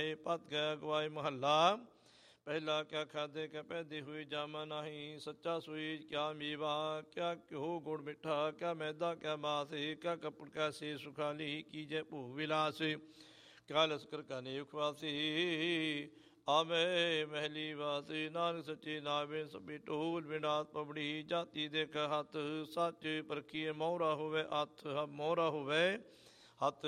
ਆਏ। ਪਤ ਗਏ ਅਗਵਾਏ ਮਹੱਲਾ ਪਹਿਲਾ। ਕਿਆ ਖਾਦੇ ਕਿਆ ਪੈਦੇ ਹੋਏ ਜਾਮਾ ਨਹੀਂ। ਸੱਚਾ ਸੋਈ ਕਿਆ ਮੀਵਾ ਕਿਆ ਘਿਓ ਗੁੜ ਮਿੱਠਾ। ਕਿਆ ਮੈਦਾ ਕਿਆ ਮਾਸ ਕਿਆ ਕੱਪੜ ਕਿਆ ਸੇ ਸੁਖਾਲੀ। ਕੀਜੈ ਭੂ ਵਿਲਾਸ ਕਿਆ ਲਸਕਰ ਕਾ ਨੇਕ ਵਾਸੀ। ਆਵੇ ਮਹਿਲੀ ਵਾਸੀ ਨਾਨਕ ਸੱਚੇ ਨਾਵੇਂ ਸਭੀ ਢੋਲ ਵਿਨਾਤ ਪਬੜੀ। ਜਾਤੀ ਦੇਖ ਹੱਥ ਸੱਚ ਪਰਖੀਏ ਮੋਹਰਾ ਹੋਵੇ ਹੱਥ ਮੋਹਰਾ ਹੋਵੇ ਹੱਥ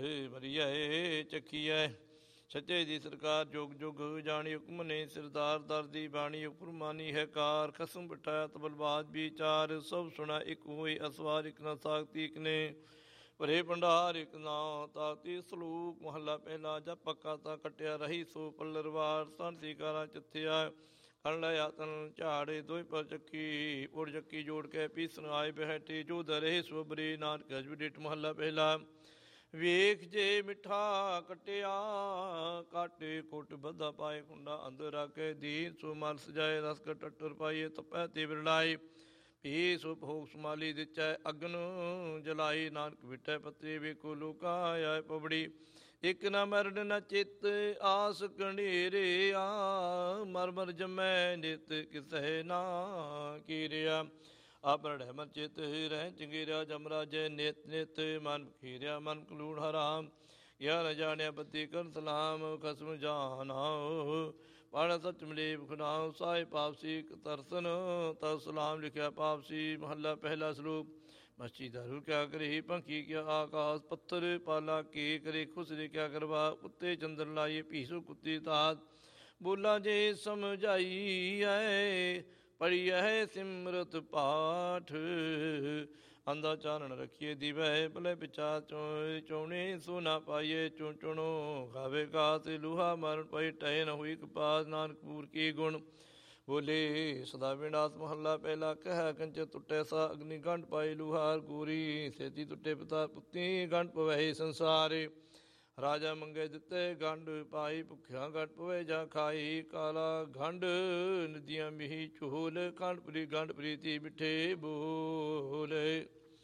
ਮਰੀਏ ਚੱਕੀਐ। ਸੱਚੇ ਦੀ ਸਰਕਾਰ ਜੁਗ ਜੁਗ ਜਾਣੀ ਹੁਕਮ ਨੇ ਸਰਦਾਰ ਦਰ ਦੀ ਬਾਣੀ। ਉਪਰਮਾਨੀ ਹੈ ਕਾਰ ਖਸਮ ਬਿਠਾਇਆ ਤਬਲਬਾਜ ਵਿਚਾਰ। ਸਭ ਸੁਣਾ ਇੱਕ ਹੋਈ ਅਸਵਾਰ ਇੱਕ ਨਾ ਸਾਖਤੀ ਇੱਕ ਨੇ ਭਰੇ ਭੰਡਾਰ ਇੱਕ ਨਾ ਤਾਕਤੀ। ਸਲੂਕ ਮਹੱਲਾ ਪਹਿਲਾ। ਜਦ ਪੱਕਾ ਤਾਂ ਕੱਟਿਆ ਰਹੀ ਸੋ ਪੱਲਰਵਾਰ। ਸਨ ਸੀਕਾਰਾ ਚਿੱਥਿਆ ਕਣ ਲਿਆ ਤਨ ਝਾੜੇ ਦੋਈ ਪਰ ਚੱਕੀ ਉੜ ਚੱਕੀ ਜੋੜ ਕੇ ਪੀਸਣ ਆਏ ਬਹਿਟੇ। ਜੋ ਦਰੇ ਸਵਬਰੇ ਨਾਨਕ ਹਜਬਡੇਟ ਮਹੱਲਾ ਪਹਿਲਾ। ਵੇਖ ਜੇ ਮਿੱਠਾ ਕਟਿਆ ਕਾਟੇ ਕੁੱਟ ਬੱਧਾ ਪਾਏ। ਕੁੰਡਾ ਅੰਦਰ ਰੱਖੇ ਦੀਨ ਸੋ ਮਨ ਸਜਾਏ। ਰਸ ਟੱਟਰ ਪਾਈਏ ਤਪੈ ਤੇ ਵਿਰਲਾਏ। ਭੀ ਸੋ ਭੋਗ ਸਮਾਲੀ ਦਿੱਚੈ ਅਗਨ ਜਲਾਈ। ਨਾਨਕ ਵਿਟੈ ਪੱਤੇ ਵੇਖੋ ਲੋਕਾ ਆਏ ਪਬੜੀ। ਇੱਕ ਨਾ ਮਰਨ ਨਾ ਚਿੱਤ ਆਸ ਕਣੇਰੇ ਆ। ਮਰ ਮਰ ਜਮੈ ਨਿਤ ਕਿਸੈ ਨਾ ਕੀਰਿਆ। ਆਪਣ ਮਨ ਚਿਤ ਰਹਿ ਚੰਗੇਰਿਆ। ਜਮਰਾਜੈ ਨਿਤ ਨਿਤ ਮਨ ਖੀਰਿਆ। ਮਨ ਕਲੂਣ ਹਰਾਮ ਯਾ ਨ ਜਾਣਿਆ ਬੱਤੀ ਕਰਨ ਸਲਾਮ। ਖਸਮ ਜਾਨਾਓ ਪੜ ਸਚ ਮਲੇਪ ਖੁਨਾਓ। ਸਾਏ ਪਾਪਸੀ ਤਰਸਨ ਤਰ ਸਲਾਮ ਲਿਖਿਆ ਪਾਪਸੀ। ਮਹੱਲਾ ਪਹਿਲਾ। ਸਲੋਕ ਮੱਛੀ ਦਾਰੂ ਕਿਆ ਕਰੇ ਪੰਖੀ ਕਿਆ ਆਕਾਸ਼। ਪੱਥਰ ਪਾਲਾ ਕੇ ਕਰੇ ਖੁਸਰੇ ਕਿਆ ਕਰਵਾ। ਕੁੱਤੇ ਚੰਦਰ ਲਾਈਏ ਭੀਸੋ ਕੁੱਤੀ ਤਾਤ। ਬੋਲਾ ਜੇ ਸਮਝਾਈ ਐ ਪੜੀ ਹੈ ਸਿਮਰਤ ਪਾਠ। ਅੰਧਾ ਚਾਨਣ ਰੱਖੀਏ ਦੀਵੈ ਭਲੇ ਵਿਚਾਰ ਚੋਣੇ ਸੋ ਨਾ ਪਾਈਏ। ਚੁਣ ਚੁਣੋ ਖਾਵੇ ਘਾਤ ਲੂਹਾ ਮਰਨ ਪਈ ਟਹਿ ਨ ਹੋਈ ਕਪਾਸ। ਨਾਨਕ ਪੂਰ ਕੀ ਗੁਣ ਬੋਲੇ ਸਦਾ ਵਿਨਾਸ਼। ਮਹੱਲਾ ਪਹਿਲਾ। ਕਹਿ ਕੰਚ ਟੁੱਟੈ ਸਾ ਅਗਨੀ ਗੰਢ ਪਾਈ ਲੁਹਾਰ ਗੋਰੀ। ਸੇਤੀ ਟੁੱਟੇ ਪਿਤਾ ਪੁੱਤੀ ਗੰਢ ਪਵੈ ਸੰਸਾਰੇ। ਰਾਜਾ ਮੰਗੇ ਦਿੱਤੇ ਗੰਢ ਪਾਈ ਭੁੱਖਿਆ ਗੰਢ ਪਵੇ ਜਾ ਖਾਈ। ਕਾਲਾ ਗੰਢ ਨਦੀਆਂ ਮਿਹੀ ਝੋਲ ਖੰਡ ਪ੍ਰੀ ਗੰਢ ਪ੍ਰੀਤੀ ਮਿੱਠੇ ਬੋਲੇ।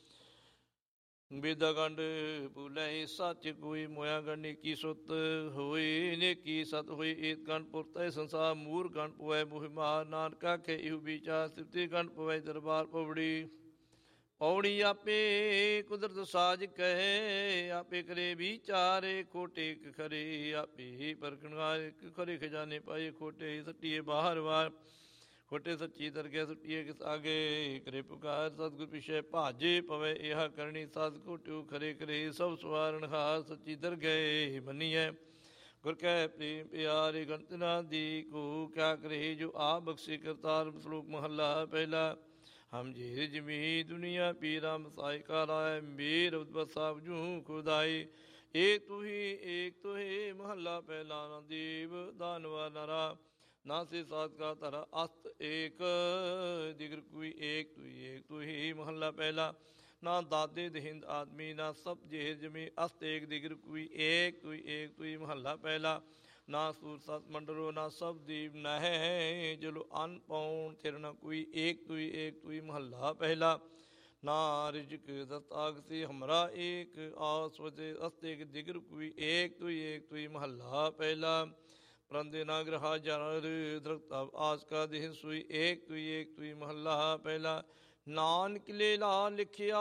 ਬੇਦਾ ਗੰਢ ਬੋਲੇ ਸੱਚ ਕੋਈ ਮੋਇਆ ਗੰਢ ਨੇਕੀ ਸੁਤ ਹੋਈ। ਨੇਕੀ ਸਤ ਹੋਈ ਏਤ ਗੰਢ ਪੁਰਤੈ ਸੰਸਾਰ। ਮੂਰ ਗੰਢ ਪਵੈ ਮੋਹਿ ਮਾਰ। ਨਾਨਕ ਆਖੇ ਇਹੋ ਵਿਚਾਰ ਸਿਫਤੀ ਗੰਢ ਪਵੈ ਦਰਬਾਰ ਪਵੜੀ। ਪੌੜੀ ਆਪੇ ਕੁਦਰਤ ਸਾਜ ਕਹੇ ਆਪੇ ਕਰੇ ਵਿਚਾਰੇ। ਖੋਟੇ ਖਰੇ ਆਪੇ ਪਰਖਣਹਾਰ। ਖਰੇ ਖਜ਼ਾਨੇ ਪਾਏ ਖੋਟੇ ਸੱਟੀਏ ਬਾਹਰ ਵਾਰ। ਖੋਟੇ ਸੱਚੀ ਦਰਗਹਿ ਸੁੱਟੀਏ ਕਿਸ ਆਗੇ। ਕਰੇ ਪੁਕਾਰ ਸਤਿਗੁਰ ਪਿਛੈ ਭਾਜੇ ਪਵੇ ਇਹ ਕਰਨੀ ਸਤ। ਖੋਟਿਓ ਖਰੇ ਕਰੇ ਸਭ ਸਵਾਰਨ ਹਾਰ। ਸੱਚੀ ਦਰਗਹਿ ਮੰਨੀਐ ਗੁਰ ਕੈ ਪ੍ਰੇਮ ਪਿਆਰੇ। ਗਣਤ ਨਾ ਦੀ ਕੋ ਕਿਆ ਕਰੇ ਜੋ ਆਪ ਬਖਸ਼ੇ ਕਰਤਾਰ। ਸਲੋਕ ਮਹੱਲਾ ਪਹਿਲਾ। ਹਮ ਜੇਰ ਜਮੀ ਦੁਨੀਆ ਪੀਰਾ ਮਸਾਈ ਕਾ ਰਾਏ। ਮੇਰ ਬਸਾਬ ਜੂ ਖੁਦਾਈ ਏਕ ਤੂ ਹੀ ਮਹੱਲਾ ਪਹਿਲਾ। ਨਾ ਦੇਵ ਦਾਨਵਾ ਨਰਾ ਨਾ ਸੇ ਸਾਤ ਕਾ ਧਰਾ। ਅਸਤ ਏਕ ਦਿਗਰ ਕੋਈ ਏਕ ਤੂ ਹੀ ਮਹੱਲਾ ਪਹਿਲਾ। ਨਾ ਦਾਦੇ ਦਹਿੰਦ ਆਦਮੀ ਨਾ ਸਭ ਜੇਰ ਜਮੀ। ਅਸਤ ਏਕ ਦਿਗਰ ਕੋਈ ਏਕ ਤੂ ਹੀ ਮਹੱਲਾ ਪਹਿਲਾ। ਨਾ ਸੂਰ ਸਤ ਮੰਡਰੋ ਨਾ ਸਭ ਦੀਪ ਨਹਿ। ਜਲੋ ਅੰਨ ਪਾਉਣ ਥਿਰ ਨਾ ਕੋਈ ਏਕ ਤੂ ਹੀ ਮਹੱਲਾ ਪਹਿਲਾ। ਨਾ ਰਿਜਕ ਦਸਤਾਗਤੀ ਹਮਰਾ ਏਕ ਆਸ ਵਜੇ। ਅਸਤ ਏਕ ਦਿਗਰ ਕੋਈ ਏਕ ਤੂ ਹੀ ਮਹੱਲਾ ਪਹਿਲਾ। ਪਰੰਦੇ ਨਾ ਗ੍ਰਹਾ ਜਨਰ ਦਰਖਤ ਆਸ ਕਾ ਦੇਹ ਸੂਈ। ਏਕ ਤੂ ਹੀ ਮਹੱਲਾ ਪਹਿਲਾ। ਨਾਨਕ ਲੀਲਾ ਲਿਖਿਆ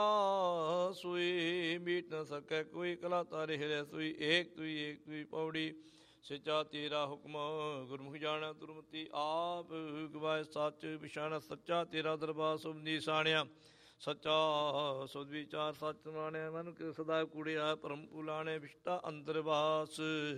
ਸੋਈ ਮੀਟ ਨ ਸਕੈ ਕੋਈ। ਕਲਾ ਤਾਰੇ ਹਿਰੈ ਸੋਈ। ਏਕ ਤੂ ਹੀ ਪੌੜੀ। ਸੱਚਾ ਤੇਰਾ ਹੁਕਮ ਗੁਰਮੁਖ ਜਾਣਿਆ ਤੁਰਮਤੀ ਆਪ ਗਵਾਏ। ਸੱਚ ਵਿਛਾਣਾ ਸੱਚਾ ਤੇਰਾ ਦਰਬਾਰ ਸੁਭ ਨਿਸ਼ਾਨਿਆ। ਸੱਚਾ ਸੁਧ ਵਿਚਾਰ ਸੱਚ ਮਾਣਿਆ। ਮਨ ਸਦਾ ਕੁੜਿਆ ਭਰਮ ਭੁਲਾਣੇ। ਵਿਸ਼ਟਾ ਅੰਦਰ ਵਾਸ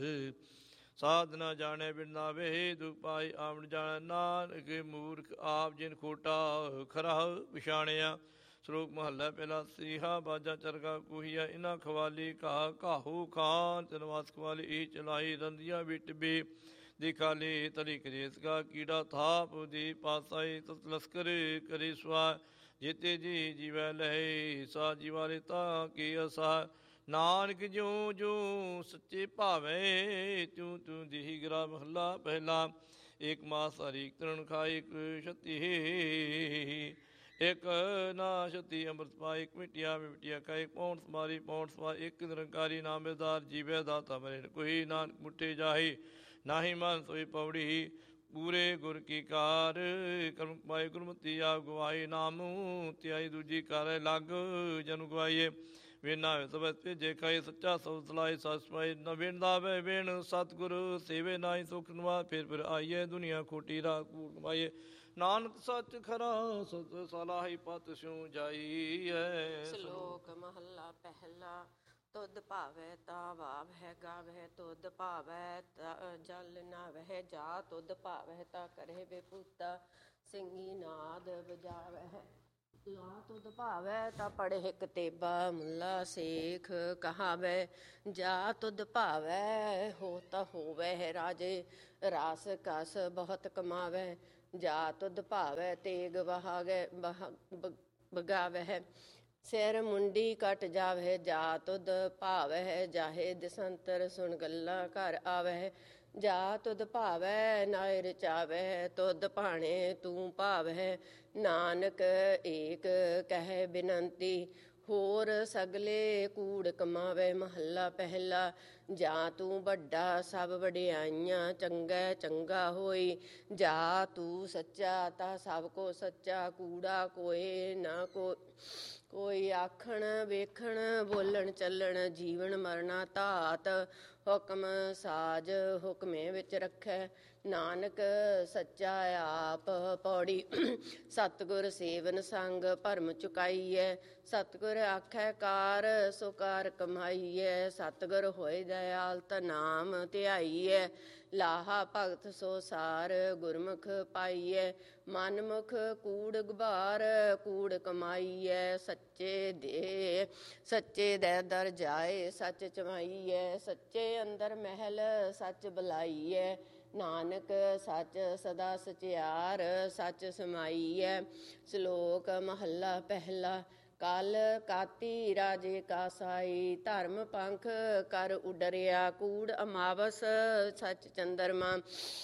ਸਾਧ ਨਾ ਜਾਣੈ ਬਿਰਨਾ ਵੇ। ਦੁਖ ਪਾਈ ਆਵਣ ਜਾਣੈ ਨਾਨਕ ਮੂਰਖ ਆਪ ਜਿਨ ਖੋਟਾ ਖਰਾ ਵਿਛਾਣਿਆ। ਸਲੋਕ ਮਹੱਲਾ ਪਹਿਲਾ। ਸੀਹਾ ਬਾਜਾ ਚਰਗਾ ਕੋਹੀਆ ਇਨਾ ਖਵਾਲੀ ਘਾਹ ਘਾਹੂ ਖਾਨ। ਚਨਵਾਸ ਖਵਾਲੀ ਇਹ ਚਲਾਈ ਰੰਦੀਆਂ ਵਿਟ ਬੇ ਦਿਖਾਲੇ। ਤਲੀ ਕਲੇਸ ਕਾ ਕੀੜਾ ਥਾਪ ਦੇ ਪਾਸਾਈ। ਤਤ ਲਸਕਰ ਕਰੇ ਸਵਾ ਜੇਤੇ ਜੀ ਜੀਵੈ ਲਹੇ। ਸਾ ਜੀਵਾਲੇ ਤਾਂ ਕੀ ਅਸਾ। ਨਾਨਕ ਜਿਉ ਜਿਉ ਸੱਚੇ ਭਾਵੇ ਤਿਉ ਤਿਉ ਦੇਹੀ ਗਰਾ। ਮਹੱਲਾ ਪਹਿਲਾ। ਏਕ ਮਾਸ ਹਰੀਕ ਤ੍ਰਿਣ ਖਾਏ। ਇੱਕ ਛਤੀ ਇੱਕ ਨਾ ਛਤੀ ਅੰਮ੍ਰਿਤ ਪਾਈ, ਇੱਕ ਮਿਟਿਆ ਮਿਟਿਆ ਕਾ, ਇੱਕ ਪੌਣ ਸਮਾਰੀ ਪੌਣ ਸਮਾਰੀ, ਇੱਕ ਨਿਰੰਕਾਰੀ ਨਾਮੇਦਾਰ ਜੀਵੇ ਦਾਤਾ ਮਰੇ ਕੋਈ, ਨਾਨਕ ਮੁੱਠੇ ਜਾਹੀ ਨਾਹੀ ਮਨ ਸੋਈ ਪੌੜੀ, ਪੂਰੇ ਗੁਰ ਕੀ ਕਾਰ ਕਰਮ ਕਮਾਈ ਗੁਰਮਤੀ ਆਪ ਗਵਾਈ, ਨਾਮੂ ਧਿਆਈ ਦੂਜੀ ਕਰ ਲੱਗ ਜਨੂ ਗਵਾਈਏ, ਵੇਨਾ ਸਭ ਭੇਜੇ ਖਾਈ ਸੱਚਾ ਸਬਦ ਸਲਾਈ ਸਸ ਪਾਈ, ਨ ਵੇਣਦਾ ਵੇ ਵੇਣ ਸਤਿਗੁਰ ਸੇਵੇ ਨਾਹੀ ਸੁਖ ਨਵਾ, ਫਿਰ ਆਈਏ ਦੁਨੀਆ ਖੋਟੀ ਰਾਹ ਕੂੜ ਕਮਾਈਏ, ਨਾਨਕ ਸੱਚ ਖਰਾ ਸਤ ਸਲਾਹੀ ਪਤ ਸਿਉ ਜਾਈਐ। ਸ਼ਲੋਕ ਮਹੱਲਾ ਪਹਿਲਾ। ਤੁਧ ਭਾਵੈ ਤਾ ਵਾਵਹਿ ਗਾਵਹਿ, ਤੁਧ ਭਾਵੈ ਤਾ ਜਲ ਨਾਵਹਿ ਜਾ, ਤੁਧ ਭਾਵੈ ਤਾ ਕਰੇ ਬੇਪੂਤਾ, ਸਿੰਘੀ ਨਾਦ ਬਜਾਵਹਿ। ਲਾ ਤੁਧ ਭਾਵੈ ਤਾ ਪੜ੍ਹੇ ਕਤੇਬਾ, ਮੁੱਲਾ ਸੇਖ ਕਹਾਵੈ, ਜਾ ਤੁਧ ਭਾਵੈ ਹੋ ਤਾ ਹੋਵੈ ਰਾਜੇ, ਰਾਸ ਕਸ ਬਹੁਤ ਕਮਾਵੈ, ਜਾ ਤੁਧ ਭਾਵੈ ਤੇਗ ਬਹਾਗੈ ਬਗਾਵਹਿ, ਸਿਰ ਮੁੰਡੀ ਕੱਟ ਜਾਵਹਿ, ਜਾ ਤੁਧ ਭਾਵਹਿ ਜਾਹੇ ਦਿਸੰਤਰ, ਸੁਣ ਗੱਲਾਂ ਘਰ ਆਵਹਿ, ਜਾ ਤੁਧ ਭਾਵੈ ਨਾਇ ਰਚਾਵਹਿ, ਤੁਧ ਭਾਣੇ ਤੂੰ ਭਾਵਹਿ, ਨਾਨਕ ਏਕ ਕਹਿ ਬਿਨੰਤੀ, ਹੋਰ ਸਗਲੇ ਕੂੜ ਕਮਾਵੇ। ਮਹੱਲਾ ਪਹਿਲਾ। ਜਾਂ ਤੂੰ ਵੱਡਾ ਸਭ ਵਡਿਆਈਆਂ, ਚੰਗਾ ਚੰਗਾ ਹੋਈ, ਜਾ ਤੂੰ ਸੱਚਾ ਤਾਂ ਸਭ ਕੋ ਸੱਚਾ, ਕੂੜਾ ਕੋਏ ਨਾ ਕੋਈ ਆਖਣ ਵੇਖਣ ਬੋਲਣ ਚੱਲਣ, ਜੀਵਨ ਮਰਨਾ ਧਾਤ, ਹੁਕਮ ਸਾਜ ਹੁਕਮੇ ਵਿੱਚ ਰੱਖੈ, ਨਾਨਕ ਸੱਚਾ ਆਪ ਪੌੜੀ। ਸਤਿਗੁਰ ਸੇਵਨ ਸੰਗ ਭਰਮ ਚੁਕਾਈਐ, ਸਤਿਗੁਰ ਆਖੈ ਕਾਰ ਸੋ ਕਾਰ ਕਮਾਈਐ, ਸਤਿਗੁਰ ਹੋਏ ਦਇਆਲ ਤਾ ਨਾਮ ਧਿਆਈਐ, ਲਾਹਾ ਭਗਤ ਸੋ ਸਾਰ ਗੁਰਮੁਖ ਪਾਈਐ, ਮਨਮੁਖ ਕੂੜ ਗੁਬਾਰ ਕੂੜ ਕਮਾਈਐ, ਸੱਚੇ ਦੇ ਦਰ ਜਾਏ ਸੱਚ ਚਮਾਈਐ, ਸੱਚੇ ਅੰਦਰ ਮਹਿਲ ਸੱਚ ਬੁਲਾਈਐ, ਨਾਨਕ ਸੱਚ ਸਦਾ ਸਚਿਆਰ ਸੱਚ ਸਮਾਈਐ। ਸ਼ਲੋਕ ਮਹੱਲਾ ਪਹਿਲਾ। ਕਲ ਕਾਤੀ ਰਾਜੇ ਕਾ ਸਾਈ, ਧਰਮ ਪੰਖ ਕਰ ਉਡਰਿਆ, ਕੂੜ ਅਮਾਵਸ ਸੱਚ ਚੰਦਰਮਾ,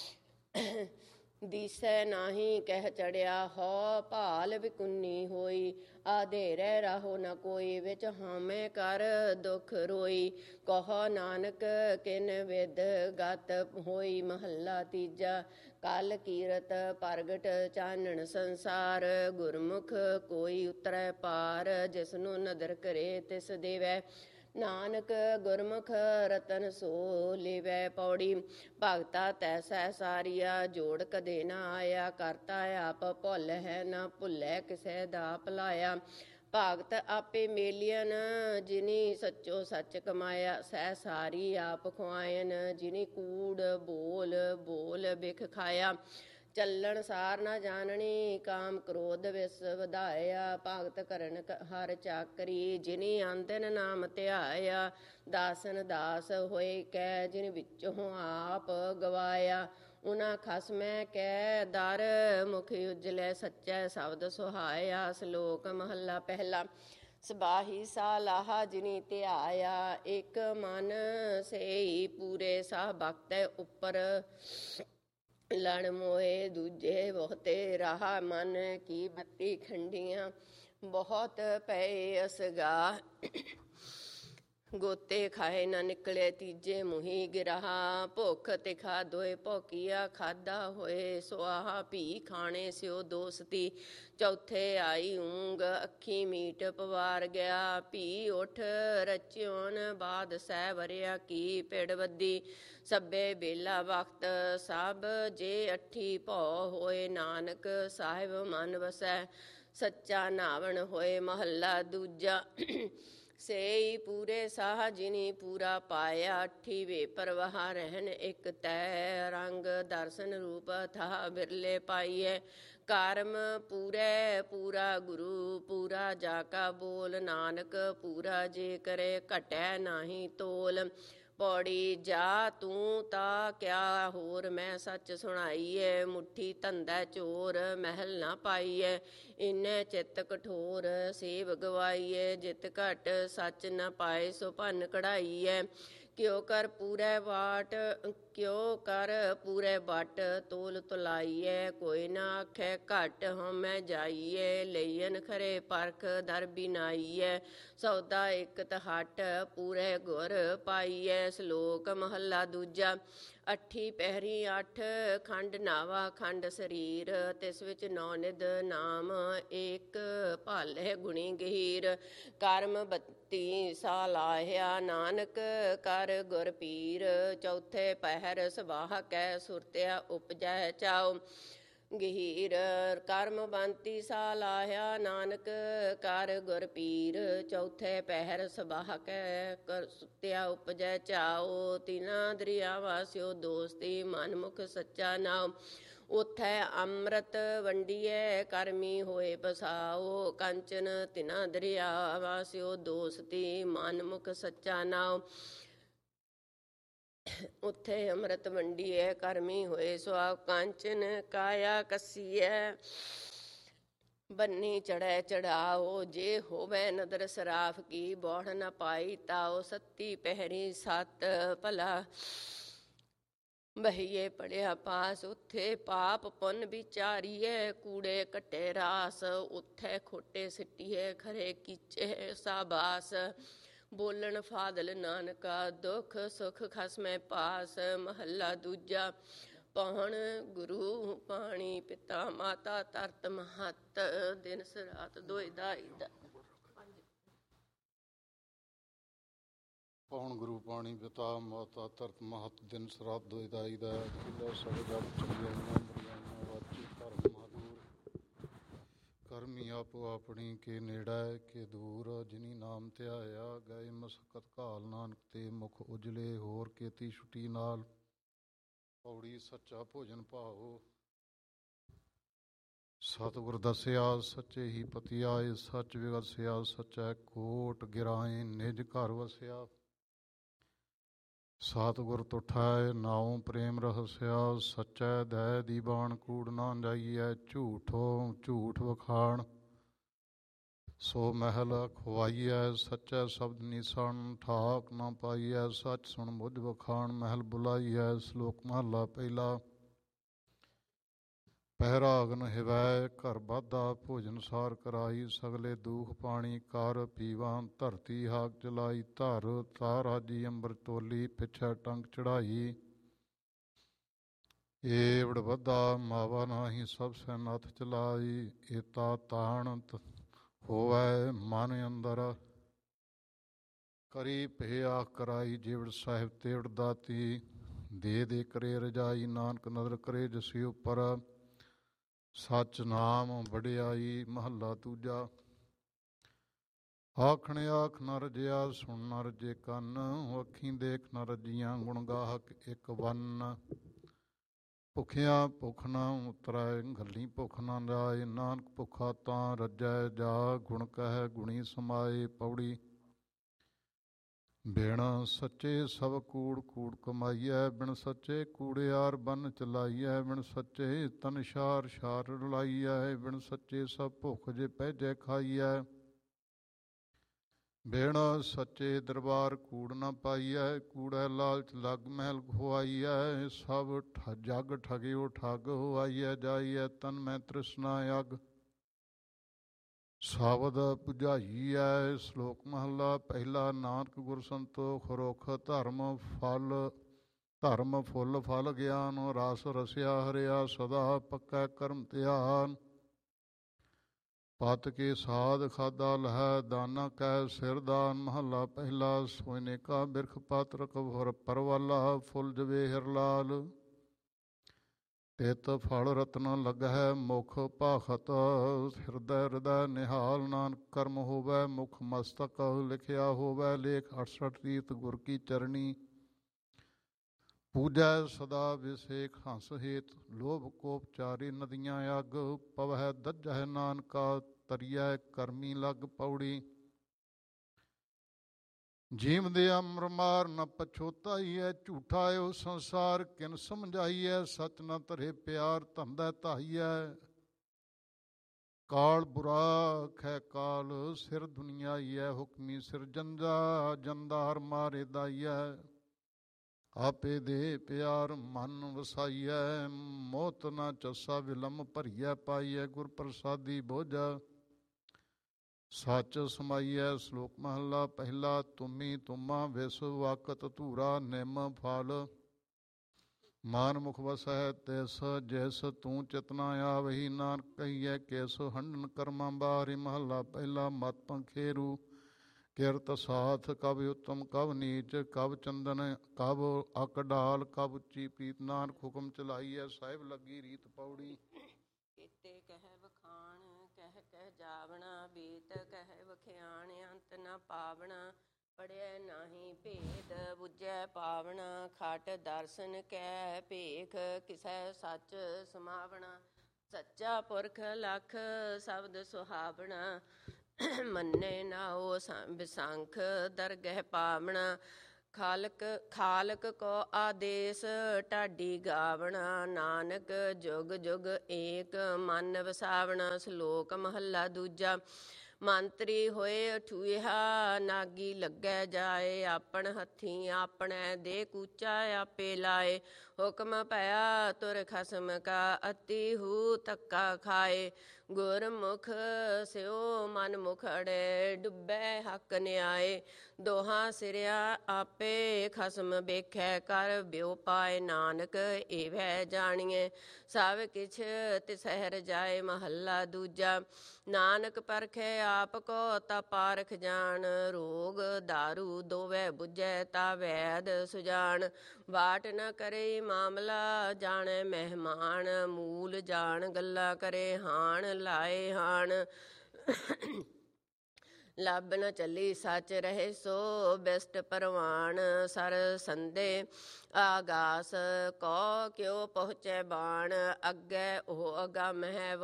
ਦਿਸੈ ਨਾਹੀ ਕਹਿ ਚੜਿਆ, ਹੋ ਭਾਲ ਵਿਕੁੰਨੀ ਹੋਈ, ਆਧੇਰੇ ਰਾਹੋ ਨ ਕੋਈ, ਵਿੱਚ ਹਾਮੇ ਕਰ ਦੁਖ ਰੋਈ, ਕਹੋ ਨਾਨਕ ਕਿਨ ਵਿਦ ਗਤ ਹੋਈ। ਮਹੱਲਾ ਤੀਜਾ। ਕਲ ਕੀਰਤ ਪ੍ਰਗਟ ਚਾਨਣ ਸੰਸਾਰ, ਗੁਰਮੁਖ ਕੋਈ ਉਤਰੈ ਪਾਰ, ਜਿਸਨੂੰ ਨਦਰ ਕਰੇ ਤਿਸ ਦੇਵੈ, ਨਾਨਕ ਗੁਰਮੁਖ ਰਤਨ ਸੋ ਲੇਵੈ। ਪੌੜੀ। ਭਗਤਾ ਤੈਸੈ ਸਾਰੀਆ, ਜੋੜ ਕਦੇ ਨਾ ਆਇਆ, ਕਰਤਾ ਆਪ ਭੁੱਲ ਹੈ ਨਾ ਭੁੱਲੈ ਕਿਸੈ ਦਾ ਭੁਲਾਇਆ, ਭਗਤ ਆਪੇ ਮੇਲੀਅਨ ਜਿਨੀ ਸੱਚੋ ਸੱਚ ਕਮਾਇਆ, ਸਹਿ ਸਾਰੀ ਆਪ ਖੁਆਇਨ ਜਿਨੀ ਕੂੜ ਬੋਲ ਬੋਲ ਬਿਖ ਖਾਇਆ, ਚੱਲਣ ਸਾਰ ਨਾ ਜਾਣਨੀ ਕਾਮ ਕ੍ਰੋਧ ਵਿਸ ਵਧਾਇਆ, ਭਗਤ ਕਰਨ ਹਰ ਚਾਕਰੀ ਜਿਨੀ ਆਂਦਨ ਨਾਮ ਧਿਆਇਆ, ਦਾਸਨ ਦਾਸ ਹੋਏ ਕੈ ਜਿਨ ਵਿੱਚੋਂ ਆਪ ਗਵਾਇਆ, ਉਨਾ ਖਸਮੈ ਕੈ ਦਰ ਮੁਖ ਉਜਲੇ, ਸੱਚੈ ਸ਼ਬਦ ਸੁਹਾਇਆ। ਸ਼ਲੋਕ ਮਹੱਲਾ ਪਹਿਲਾ। ਸਬਾਹੀ ਸਾਲਾਹਾ ਜਿਨੀ ਧਿਆਇਆ, ਇੱਕ ਮਨ ਸੇਈ ਪੂਰੇ ਸਾਹ ਬਖਤੈ ਉੱਪਰ, ਲੜ ਮੋਏ ਦੂਜੇ ਬਹੁਤੇ ਰਾਹ, ਮਨ ਕੀ ਬੱਤੀ ਖੰਡੀਆਂ ਬਹੁਤ ਪਏ ਅਸਗਾ, ਗੋਤੇ ਖਾਏ ਨਾ ਨਿਕਲੇ ਤੀਜੇ ਮੁਹੀ ਗਿਰਾਹਾ, ਭੁੱਖ ਤੇ ਖਾਧੋਏ ਭੌਕੀਆ, ਖਾਧਾ ਹੋਏ ਸੁਆਹਾ, ਭੀ ਖਾਣੇ ਸਿਓ ਦੋਸਤੀ, ਚੌਥੇ ਆਈ ਊਂਗ ਅੱਖੀ ਮੀਟ ਪਵਾਰ ਗਿਆ, ਭੀ ਉਠ ਰਚਿਓਨ ਬਾਦ ਸਹਿ ਵਰਿਆ ਕੀ ਪਿੜ ਵੱਦੀ, ਸਭੇ ਬੇਲਾ ਵਕਤ ਸਭ ਜੇ ਅੱਠੀ ਭਉ ਹੋਏ, ਨਾਨਕ ਸਾਹਿਬ ਮਨ ਵਸੈ ਸੱਚਾ ਨਾਵਣ ਹੋਏ। ਮਹੱਲਾ ਦੂਜਾ। ਸੇਈ ਪੂਰੇ ਸਾਹ ਜਿਨੀ ਪੂਰਾ ਪਾਇਆ, ਅੱਠੀ ਵੇ ਪਰਵਾਹ ਰਹਿਨ ਇੱਕ ਤੈ, ਰੰਗ ਦਰਸ਼ਨ ਰੂਪ ਥਾ ਬਿਰਲੇ ਪਾਈਐ, ਕਰਮ ਪੂਰੇ ਪੂਰਾ ਗੁਰੂ ਪੂਰਾ ਜਾ ਕਾ ਬੋਲ, ਨਾਨਕ ਪੂਰਾ ਜੇ ਕਰੇ ਘਟੈ ਨਾਹੀ ਤੋਲ। ਪੌੜੀ। ਜਾ ਤੂੰ ਤਾਂ ਕਿਆ ਹੋਰ ਮੈਂ ਸੱਚ ਸੁਣਾਈਐ, ਮੁੱਠੀ ਧੰਦਾ ਚੋਰ ਮਹਿਲ ਨਾ ਪਾਈਐ, ਇਨੈ ਚਿੱਤ ਕਠੋਰ ਸੇਵ ਗਵਾਈਐ, ਜਿਤ ਘਟ ਸੱਚ ਨ ਪਾਏ ਸੋ ਭੰਨ ਕਢਾਈਐ, ਕਿਉ ਕਰ ਪੂਰੇ ਬਾਟ ਕਿਉ ਕਰ ਪੂਰੇ ਬਟ ਤੋਲ ਤੁਲਾਈਐ ਕੋਈ ਨਾ ਆਖੈ ਘਟ ਹਉਮੈ ਜਾਈਐ ਲਈਐਨ ਖਰੇ ਪਰਖ ਦਰ ਬਿਨਾਈਐ ਸੌਦਾ ਇਕ ਹਟ ਪੂਰੇ ਗੁਰ ਪਾਈਐ। ਸ਼ਲੋਕ ਮਹੱਲਾ ਦੂਜਾ। ਅੱਠੀ ਪਹਿਰੀ ਅੱਠ ਖੰਡ ਨਾਵਾ ਖੰਡ ਸਰੀਰ ਤਿਸ ਵਿੱਚ ਨੌ ਨਿਧ ਨਾਮ ਏਕ ਭਾਲੇ ਗੁਣੀ ਗਹੀਰ। ਕਰਮ 32 ਸਾਲਾਹਿਆ ਨਾਨਕ ਕਰ ਗੁਰ ਪੀਰ ਚੌਥੇ ਪਹਿਰ ਸਬਾਹ ਕੈ ਸੁਰਤਿਆ ਉਪਜੈ ਚਾਉ ਗਹੀਰ। ਕਰਮ 32 ਸਾਲਾਹਿਆ ਨਾਨਕ ਕਰ ਗੁਰ ਪੀਰ ਚੌਥੇ ਪਹਿਰ ਸਬਾਹ ਕੈ ਸੁਰਤਿਆ ਉਪਜੈ ਚਾਉ। ਤਿਨਾ ਦਰਿਆਵਾ ਸਿਓ ਦੋਸਤੀ ਮਨਮੁਖ ਸੱਚਾ ਨਾਉ ਉਥੈ ਅੰਮ੍ਰਿਤ ਵੰਡੀਐ ਕਰਮੀ ਹੋਏ ਬਸਾਓ। ਕੰਚਨ ਤਿਨਾ ਦਰਿਆਵਾ ਸਿਓ ਦੋਸਤੀ ਮਨਮੁਖ ਸੱਚਾ ਨਾਉ ਉਥੇ ਅੰਮ੍ਰਿਤ ਵੰਡੀਐ ਕਰਮੀ ਹੋਏ ਸੁਆਉ। ਕਾਂਚਨ ਕਾਇਆ ਕੱਸੀਐ ਬੰਨੀ ਚੜ੍ਹੈ ਚੜਾਓ ਜੇ ਹੋਵੇ ਨਦਰ ਸਰਾਫ ਕੀ ਬੋੜ ਨ ਪਾਈ ਤਾਓ। ਸੱਤੀ ਪਹਿਰੀ ਸੱਤ ਭਲਾ ਬਹੀਏ ਪੜਿਆ ਪਾਸ ਉਥੇ ਪਾਪ ਪੁੰਨ ਵਿਚਾਰੀਏ ਕੂੜੇ ਕੱਟੇ ਰਾਸ ਉਥੇ ਖੋਟੇ ਸਿੱਟੀਏ ਖਰੇ ਕੀਚੇ ਸਾਬਾਸ। ਬੋਲਣ ਫਾਦਲ ਨਾਨਕਾ ਦੁਖ ਸੁਖ ਖਸਮੈ ਪਾਸ। ਮਹੱਲਾ ਦੂਜਾ। ਪਹੁਣ ਗੁਰੂ ਪਾਣੀ ਪਿਤਾ ਮਾਤਾ ਤਰਤ ਮਹੱਤ ਦਿਨ ਸਰਾਤ ਦੋਇ ਦਾਈ ਦਾ। ਪਹੁਣ ਗੁਰੂ ਪਾਣੀ ਪਿਤਾ ਮਾਤਾ ਤਰਤ ਮਹੱਤ ਦਿਨ ਸਰਾਤ ਦੋਇ ਦਾਈ ਦਾ। ਕਿਲਾ ਸਭ ਜਪ ਚਲੀਆਂ ਵਾਚੀ ਧਰਮ ਮਹਾਦੂਰ ਕਰਮੀ ਆਪੋ ਆਪਣੀ ਕੇ ਨੇੜਾ ਕੇ ਦੂਰ। ਜਿਨੀ ਨਾਮ ਧਿਆਇਆ ਗਏ ਮਸਕਤ ਘਾਲ ਨਾਨਕ ਤੇ ਮੁਖ ਉਜਲੇ ਹੋਰ ਕੇਤੀ ਛੁਟੀ ਨਾਲ। ਪੌੜੀ ਸੱਚਾ ਭੋਜਨ ਭਾਓ ਸਤਿਗੁਰ ਦੱਸਿਆ ਸੱਚੇ ਹੀ ਪਤੀ ਆਏ। ਸੱਚ ਵਿਗਸਿਆ ਸੱਚੈ ਕੋਟ ਗਿਰਾਏ ਨਿਜ ਘਰ ਵਸਿਆ। ਸਤਿਗੁਰ ਤੁਠਾਏ ਨਾਉ ਪ੍ਰੇਮ ਰਹਸਿਆ ਸੱਚੈ ਦਇਆ ਦੀਵਾਨ ਕੂੜ ਨਾ ਜਾਈਐ। ਝੂਠੋ ਝੂਠ ਵਖਾਣ ਸੋ ਮਹਿਲ ਖੁਆਈਐ ਸੱਚੈ ਸ਼ਬਦ ਨੀਸਣ ਠਾਕ ਨਾ ਪਾਈਐ। ਸੱਚ ਸੁਣ ਬੁੱਝ ਵਖਾਣ ਮਹਿਲ ਬੁਲਾਈਐ। ਸ਼ਲੋਕ ਮਹੱਲਾ ਪਹਿਲਾ। ਪਹਿਰਾ ਅਗਨ ਹਿਵੈ ਘਰ ਬਾਧਾ ਭੋਜਨ ਸਾਰ ਕਰਾਈ। ਸਗਲੇ ਦੂਖ ਪਾਣੀ ਕਰ ਪੀਵਾ ਧਰਤੀ ਹਾਕ ਚਲਾਈ। ਧਰ ਤਾਰਾਜੀ ਅੰਬਰ ਤੋਲੀ ਪਿਛੈ ਟੰਗ ਚੜਾਈ। ਏਵੜ ਵਧਾ ਮਾਵਾ ਨਾਹੀ ਸਭ ਸੈ ਨੱਥ ਚਲਾਈ। ਏਤਾ ਤਾਣ ਹੋਵੈ ਮਨ ਅੰਦਰ ਕਰੀ ਭੇ ਆਖ ਕਰਾਈ। ਜਿਵੜ ਸਾਹਿਬ ਤੇਵੜ ਦਾਤੀ ਦੇ ਕਰੇ ਰਜਾਈ। ਨਾਨਕ ਨਦਰ ਕਰੇ ਜਸੀ ਉੱਪਰ ਸੱਚ ਨਾਮ ਵਡਿਆਈ। ਮਹੱਲਾ ਦੂਜਾ। ਆਖਣ ਆਖ ਨ ਰਜਿਆ ਸੁਣ ਨ ਰਜੇ ਕੰਨ। ਅੱਖੀਂ ਦੇਖ ਨ ਰਜੀਆਂ ਗੁਣ ਗਾਹਕ ਇੱਕ ਵੰਨ। ਭੁੱਖਿਆਂ ਭੁੱਖ ਨ ਉਤਰੈ ਗੱਲੀ ਭੁੱਖ ਨ ਜਾਏ। ਨਾਨਕ ਭੁੱਖਾ ਤਾਂ ਰੱਜੈ ਜਾ ਗੁਣ ਕਹਿ ਗੁਣੀ ਸਮਾਏ। ਪੌੜੀ। ਬਿਨ ਸੱਚੇ ਸਭ ਕੂੜ ਕੂੜ ਕਮਾਈਐ। ਬਿਨ ਸੱਚੇ ਕੂੜਿਆਰ ਬੰਨ ਚਲਾਈਐ। ਬਿਨ ਸੱਚੇ ਤਨ ਸ਼ਾਰ ਸ਼ਾਰ ਰਲਾਈਐ। ਬਿਨ ਸੱਚੇ ਸਭ ਭੁੱਖ ਜੇ ਪਹਿਜੈ ਖਾਈਐ। ਬਿਨ ਸੱਚੇ ਦਰਬਾਰ ਕੂੜ ਨਾ ਪਾਈਐ। ਕੂੜੈ ਲਾਲਚ ਲਗ ਮਹਿਲ ਖੁਆਈਐ। ਸਭ ਜਗ ਠਗਿਓ ਠੱਗ ਹੋਆਈਐ ਜਾਈਐ। ਤਨ ਮੈਂ ਤ੍ਰਿਸ਼ਨਾ ਅਗ ਸ਼ਬਦ ਬੁਝਾਈਐ। ਸ਼ਲੋਕ ਮਹੱਲਾ ਪਹਿਲਾ। ਨਾਨਕ ਗੁਰ ਸੰਤੋਖ ਰੁਖ ਧਰਮ ਫੁੱਲ ਫਲ ਗਿਆਨ। ਰਸ ਰਸਿਆ ਹਰਿਆ ਸਦਾ ਪੱਕੈ ਕਰਮ ਧਿਆਨ। ਪਤ ਕੇ ਸਾਧ ਖਾਦਾ ਲਹੈ ਦਾਨਾ ਕੈ ਸਿਰਦਾਨ। ਮਹੱਲਾ ਪਹਿਲਾ। ਸੋਇਨੇ ਕਾ ਬਿਰਖ ਪਾਤਰਕ ਪਰਵਾਲਾ ਫੁੱਲ ਜਵੇ ਹਿਰਲਾਲ। ਤਿਤ ਫਲ ਰਤਨ ਲੱਗਹਿ ਮੁਖ ਭਾਖਤ ਹਿਰਦੈ ਹਿਰਦੈ ਨਿਹਾਲ। ਨਾਨਕ ਕਰਮ ਹੋਵੈ ਮੁਖ ਮਸਤਕ ਲਿਖਿਆ ਹੋਵੈ ਲੇਖ। 68 ਰੀਤ ਗੁਰ ਕੀ ਚਰਣੀ ਪੂਜੈ ਸਦਾ ਵਿਸੇਖ ਹੰਸ ਹੇਤ। ਲੋਭ ਕੋਪ ਚਾਰੀ ਨਦੀਆਂ ਅਗ ਪਵਹਿ ਦੱਜਹਿ ਨਾਨਕਾ ਤਰੀਐ ਕਰਮੀ ਲਗ। ਪੌੜੀ। ਜੀਵਦੇ ਅਮਰ ਮਾਰ ਨ ਪਛੋਤਾਈਐ। ਝੂਠਾ ਏਉ ਸੰਸਾਰ ਕਿਨ ਸਮਝਾਈਐ। ਸਚ ਨ ਧਰੇ ਪਿਆਰ ਧੰਦਾ ਧਾਈਐ। ਕਾਲ ਬੁਰਾ ਖੈ ਕਾਲ ਸਿਰ ਦੁਨੀਆਈਐ। ਹੁਕਮੀ ਸਿਰ ਜੰਦਾ ਜੰਦਾਰ ਮਾਰੇ ਦਾਈਐ। ਆਪੇ ਦੇ ਪਿਆਰ ਮਨ ਵਸਾਈਐ, ਮੋਤ ਨਾ ਚੱਸਾ ਵਿਲਮ ਭਰੀਐ ਪਾਈਐ, ਗੁਰ ਪ੍ਰਸਾਦੀ ਬੋਝਾ ਸੱਚ ਸਮਾਈਐ। ਸ਼ਲੋਕ ਮਹੱਲਾ ਪਹਿਲਾ। ਤੁਮੀ ਤੁਮਾ ਵਿਸ ਵਕਤ ਧੂਰਾ, ਨਿਮ ਫਲ ਮਾਨ ਮੁਖ ਵਸੈ ਤਿਸ, ਜਿਸ ਤੂੰ ਚਿਤਨਾ ਆਵਹੀ, ਨਾਨਕ ਕਹੀਐ ਕਿਸ ਹੰਡਨ ਕਰਮਾਂ ਬਾਹਰੀ। ਮਹੱਲਾ ਪਹਿਲਾ। ਮਤ ਪੰਖੇਰੂ ਕਿਰਤ ਸਾਥ, ਕਬ ਉੱਤਮ ਕਬ ਨੀਚ, ਕਬ ਚੰਦਨ ਕਬ ਅਕ ਡਾਲ, ਕਬ ਉੱਚੀ ਪ੍ਰੀਤ, ਨਾਨਕ ਹੁਕਮ ਚਲਾਈਐ ਸਾਹਿਬ ਲੱਗੀ ਰੀਤ ਪੌੜੀ। ਕੀਤੇ ਕਹਿ ਵਖਾਣ ਕਹਿ ਕਹਿ ਜਾਵਣਾ, ਬੀਤ ਕਹਿ ਵਖਿਆਣ ਅੰਤ ਨ ਪਾਵਣਾ। ਪੜਿਐ ਨਾਹੀ ਭੇਦ ਬੁਝੈ ਪਾਵਣਾ, ਖਟ ਦਰਸ਼ਨ ਕੈ ਭੇਖ ਕਿਸੈ ਸੱਚ ਸਮਾਵਣਾ। ਸੱਚਾ ਪੁਰਖ ਲਖ ਸ਼ਬਦ ਸੁਹਾਵਣਾ, ਮੰਨੇ ਨਾਉ ਵਿਸੰਖ ਦਰਗਹਿ ਪਾਵਣਾ। ਖਾਲਕ ਕੋ ਆਦੇਸ ਢਾਡੀ ਗਾਵਣਾ, ਨਾਨਕ ਜੁਗ ਜੁਗ ਏਕ ਮਨ ਵਸਾਵਣਾ। ਸ਼ਲੋਕ ਮਹੱਲਾ ਦੂਜਾ। ਮੰਤਰੀ ਹੋਏ ਠੂਹਾ, ਨਾਗੀ ਲੱਗੈ ਜਾਏ, ਆਪਣ ਹੱਥੀਂ ਆਪਣੇ ਦੇ ਕੂਚਾ ਆਪੇ ਲਾਏ। ਹੁਕਮ ਭਇਆ ਤੁਰ ਖਸਮ ਕਾ, ਅਤੀ ਹੂ ਧੱਕਾ ਖਾਏ। ਗੁਰਮੁਖ ਸਿਓ ਮਨ ਮੁਖ ਅੜੇ, ਡੁੱਬੈ ਹੱਕ ਨਿਆਏ। ਦੋਹਾਂ ਸਿਰਿਆ ਆਪੇ ਖਸਮ ਵੇਖੈ, ਕਰ ਬਿਉ ਪਾਏ। ਨਾਨਕ ਏਵੈ ਜਾਣੀਏ ਸਭ ਕਿਛ ਤਿਸਹਿ ਰਜਾਏ। ਮਹੱਲਾ ਦੂਜਾ। ਨਾਨਕ ਪਰਖੈ ਆਪ ਕੋ ਤਾ ਪਾਰਖ ਜਾਣ, ਰੋਗ ਦਾਰੂ ਦੋਵੈ ਬੁਝੈ ਤਾ ਵੈਦ ਸੁਜਾਨ। ਬਾਟ ਨ ਕਰੇ ਮਾਮਲਾ ਜਾਣੈ ਮਹਿਮਾਨ, ਮੂਲ ਜਾਣ ਗੱਲਾਂ ਕਰੇ ਹਾਣ ਲਾਏ ਹਾਣ। ਲੱਭ ਨ ਚੱਲੀ ਸੱਚ ਰਹੇ ਸੋ ਬਿਸਟ ਪਰਵਾਨ, ਸਰ ਸੰਦੇ ਆਗਾਸ ਕੋ ਕਿਉ ਪਹੁੰਚੈ ਬਾਣ। ਅੱਗੇ ਉਹ ਅਗਮ ਹੈ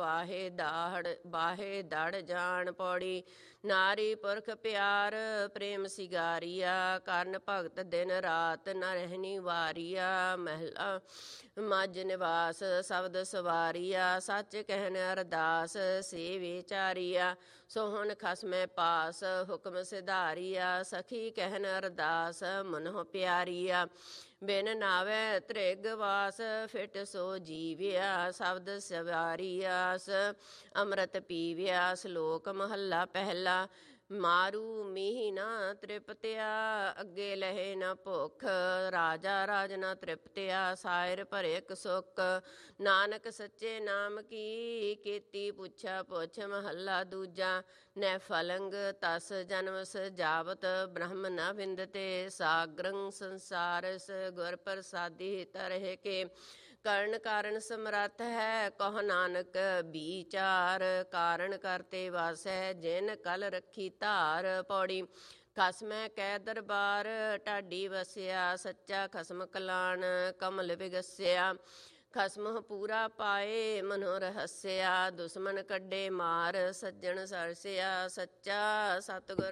ਬਾਹੇ ਦੜ ਜਾਣ ਪੌੜੀ। ਨਾਰੀ ਪੁਰਖ ਪਿਆਰ ਪ੍ਰੇਮ ਸਿਗਾਰੀਆ, ਕਰਨ ਭਗਤ ਦਿਨ ਰਾਤ ਨ ਰਹਿਣੀ ਵਾਰੀਆ। ਮਹਿਲਾ ਮਜ ਨਿਵਾਸ ਸ਼ਬਦ ਸਵਾਰੀਆ, ਸੱਚ ਕਹਿਨ ਅਰਦਾਸ ਸੇ ਵਿਚਾਰੀਆ। ਸੋਹਣ ਖਸਮੈ ਪਾਸ ਹੁਕਮ ਸਿਧਾਰੀਆ, ਸਖੀ ਕਹਿਨ ਅਰਦਾਸ ਮਨਹੁ ਪਿਆਰੀਆ। ਬਿਨ ਨਾਵੈ ਤ੍ਰਿਗ ਵਾਸ ਫਿਟ ਸੋ ਜੀਵਿਆ, ਸ਼ਬਦ ਸਵਾਰੀਆਸ ਅੰਮ੍ਰਿਤ ਪੀਵਿਆ। ਸ਼ਲੋਕ ਮਹੱਲਾ ਪਹਿਲਾ। ਮਾਰੂ ਮੀਹ ਨਾ ਤ੍ਰਿਪਤਿਆ, ਅੱਗੇ ਲਹੇ ਨ ਭੁੱਖ, ਰਾਜਾ ਰਾਜ ਨ ਤ੍ਰਿਪਤਿਆ, ਸਾਇਰ ਭਰਿਕ ਸੁਖ। ਨਾਨਕ ਸੱਚੇ ਨਾਮ ਕੀ ਕੀਤੀ ਪੁੱਛਾ ਪੁੱਛ। ਮਹੱਲਾ ਦੂਜਾ। ਨੈ ਫਲੰਗ ਤਸ ਜਨਮ ਸਜਾਵਤ, ਬ੍ਰਹਮ ਨ ਵਿੰਦਤੇ ਸਾਗਰੰ ਸੰਸਾਰਸ। ਗੁਰ ਪ੍ਰਸਾਦੀ ਤਰਹਿ ਕੇ ਕਰਨ ਕਾਰਨ ਸਮਰੱਥ ਹੈ, ਕਹੁ ਨਾਨਕ ਵਿਚਾਰ। ਕਾਰਨ ਕਰਤੇ ਵਾਸੈ ਜਿਨ ਕਲ ਰੱਖੀ ਧਾਰ। ਪੌੜੀ। ਖਸਮੈ ਕੈ ਦਰਬਾਰ ਢਾਡੀ ਵਸਿਆ, ਸੱਚਾ ਖਸਮ ਕਲਾਣ ਕਮਲ ਵਿਗਸਿਆ। ਖਸਮ ਪੂਰਾ ਪਾਏ ਮਨੋ ਰਹੱਸਿਆ, ਦੁਸ਼ਮਨ ਕੱਢੇ ਮਾਰ ਸੱਜਣ ਸਰਸਿਆ। ਸੱਚਾ ਸਤਿਗੁਰ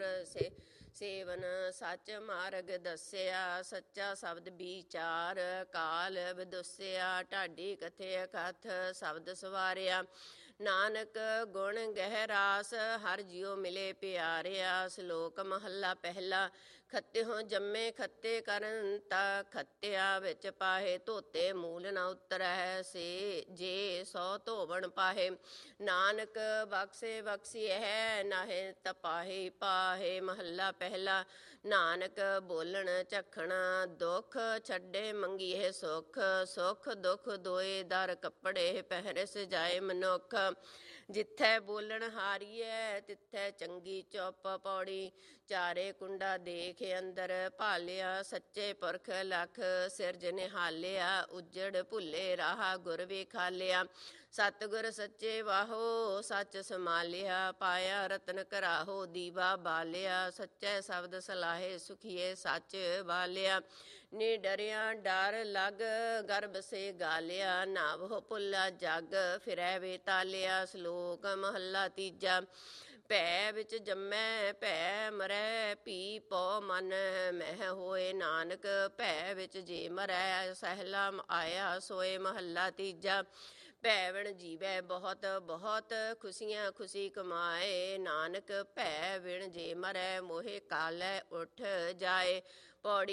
ਸੇਵਨ ਸੱਚ ਮਾਰਗ ਦੱਸਿਆ, ਸੱਚਾ ਸ਼ਬਦ ਵਿਚਾਰ ਕਾਲ ਵਿਦੁਸਿਆ। ਢਾਡੀ ਕਥੇ ਕਥ ਸ਼ਬਦ ਸਵਾਰਿਆ, ਨਾਨਕ ਗੁਣ ਗਹਿ ਰਾਸ ਹਰ ਜਿਉ ਮਿਲੇ ਪਿਆਰਿਆ। ਸ਼ਲੋਕ ਮਹੱਲਾ ਪਹਿਲਾ। ਖੱਤਿਓ ਜੰਮੇ ਖੱਤੇ ਕਰਨ ਤਾ ਖੱਤਿਆ, ਵਿੱਚ ਪਾਹੇ ਧੋਤੇ ਮੂਲ ਨ ਉਤਰੈ, ਸੇ ਜੇ ਸੋ ਧੋਵਣ ਪਾਹੇ। ਨਾਨਕ ਬਖਸ਼ੇ ਬਖਸ਼ੀਐ ਨਾਹਿ ਤਪਾਹੇ ਪਾਹੇ। ਮਹੱਲਾ ਪਹਿਲਾ। ਨਾਨਕ ਬੋਲਣ ਝਖਣਾ ਦੁਖ, ਛੱਡੇ ਮੰਗੀਏ ਸੁਖ। ਸੁਖ ਦੁਖ ਦੋਏ ਦਰ ਕੱਪੜੇ, ਪਹਿਰੇ ਸਜਾਏ ਮਨੁੱਖ। ਜਿੱਥੈ ਬੋਲਣ ਹਾਰੀਐ ਤਿੱਥੈ ਚੰਗੀ ਚੁੱਪ। ਪੌੜੀ। ਚਾਰੇ ਕੁੰਡਾ ਦੇਖ ਅੰਦਰ ਭਾਲਿਆ, ਸੱਚੇ ਪੁਰਖ ਲਖ ਸਿਰਜ ਨਿਹਾਲਿਆ। ਉਜੜ ਭੁੱਲੇ ਰਾਹ ਗੁਰ ਵੇਖਾਲਿਆ, ਸਤਿਗੁਰ ਸੱਚੇ ਵਾਹੋ ਸੱਚ ਸਮਾਲਿਆ। ਪਾਇਆ ਰਤਨ ਘਰਾਹੋ ਦੀਵਾ ਬਾਲਿਆ, ਸੱਚੇ ਸ਼ਬਦ ਸਲਾਹੇ ਸੁਖੀਏ ਸੱਚ ਬਾਲਿਆ। ਨਿਡਰਿਆ ਡਰ ਲਗ ਗਰਭ ਸੇ ਗਾਲਿਆ, ਨਾਵਹੁ ਭੁੱਲਾ ਜਗ ਫਿਰੈ ਵੇ ਤਾਲਿਆ। ਸ਼ਲੋਕ ਮਹੱਲਾ ਤੀਜਾ। ਭੈ ਵਿੱਚ ਜੰਮੈ ਭੈ ਮਰੈ, ਭੀ ਪਉ ਮਨ ਮਹਿ ਹੋਏ। ਨਾਨਕ ਭੈ ਵਿੱਚ ਜੇ ਮਰੈ, ਸਹਿਲਾ ਆਇਆ ਸੋਏ। ਮਹੱਲਾ ਤੀਜਾ। ਭੈ ਵਿਣ ਜੀਵੈ ਬਹੁਤ ਬਹੁਤ, ਖੁਸ਼ੀਆਂ ਖੁਸ਼ੀ ਕਮਾਏ। ਨਾਨਕ ਭੈ ਵਿਣ ਜੇ ਮਰੈ, ਮੋਹਿ ਕਾਲੈ ਉਠ ਜਾਏ। ਪੌੜੀ।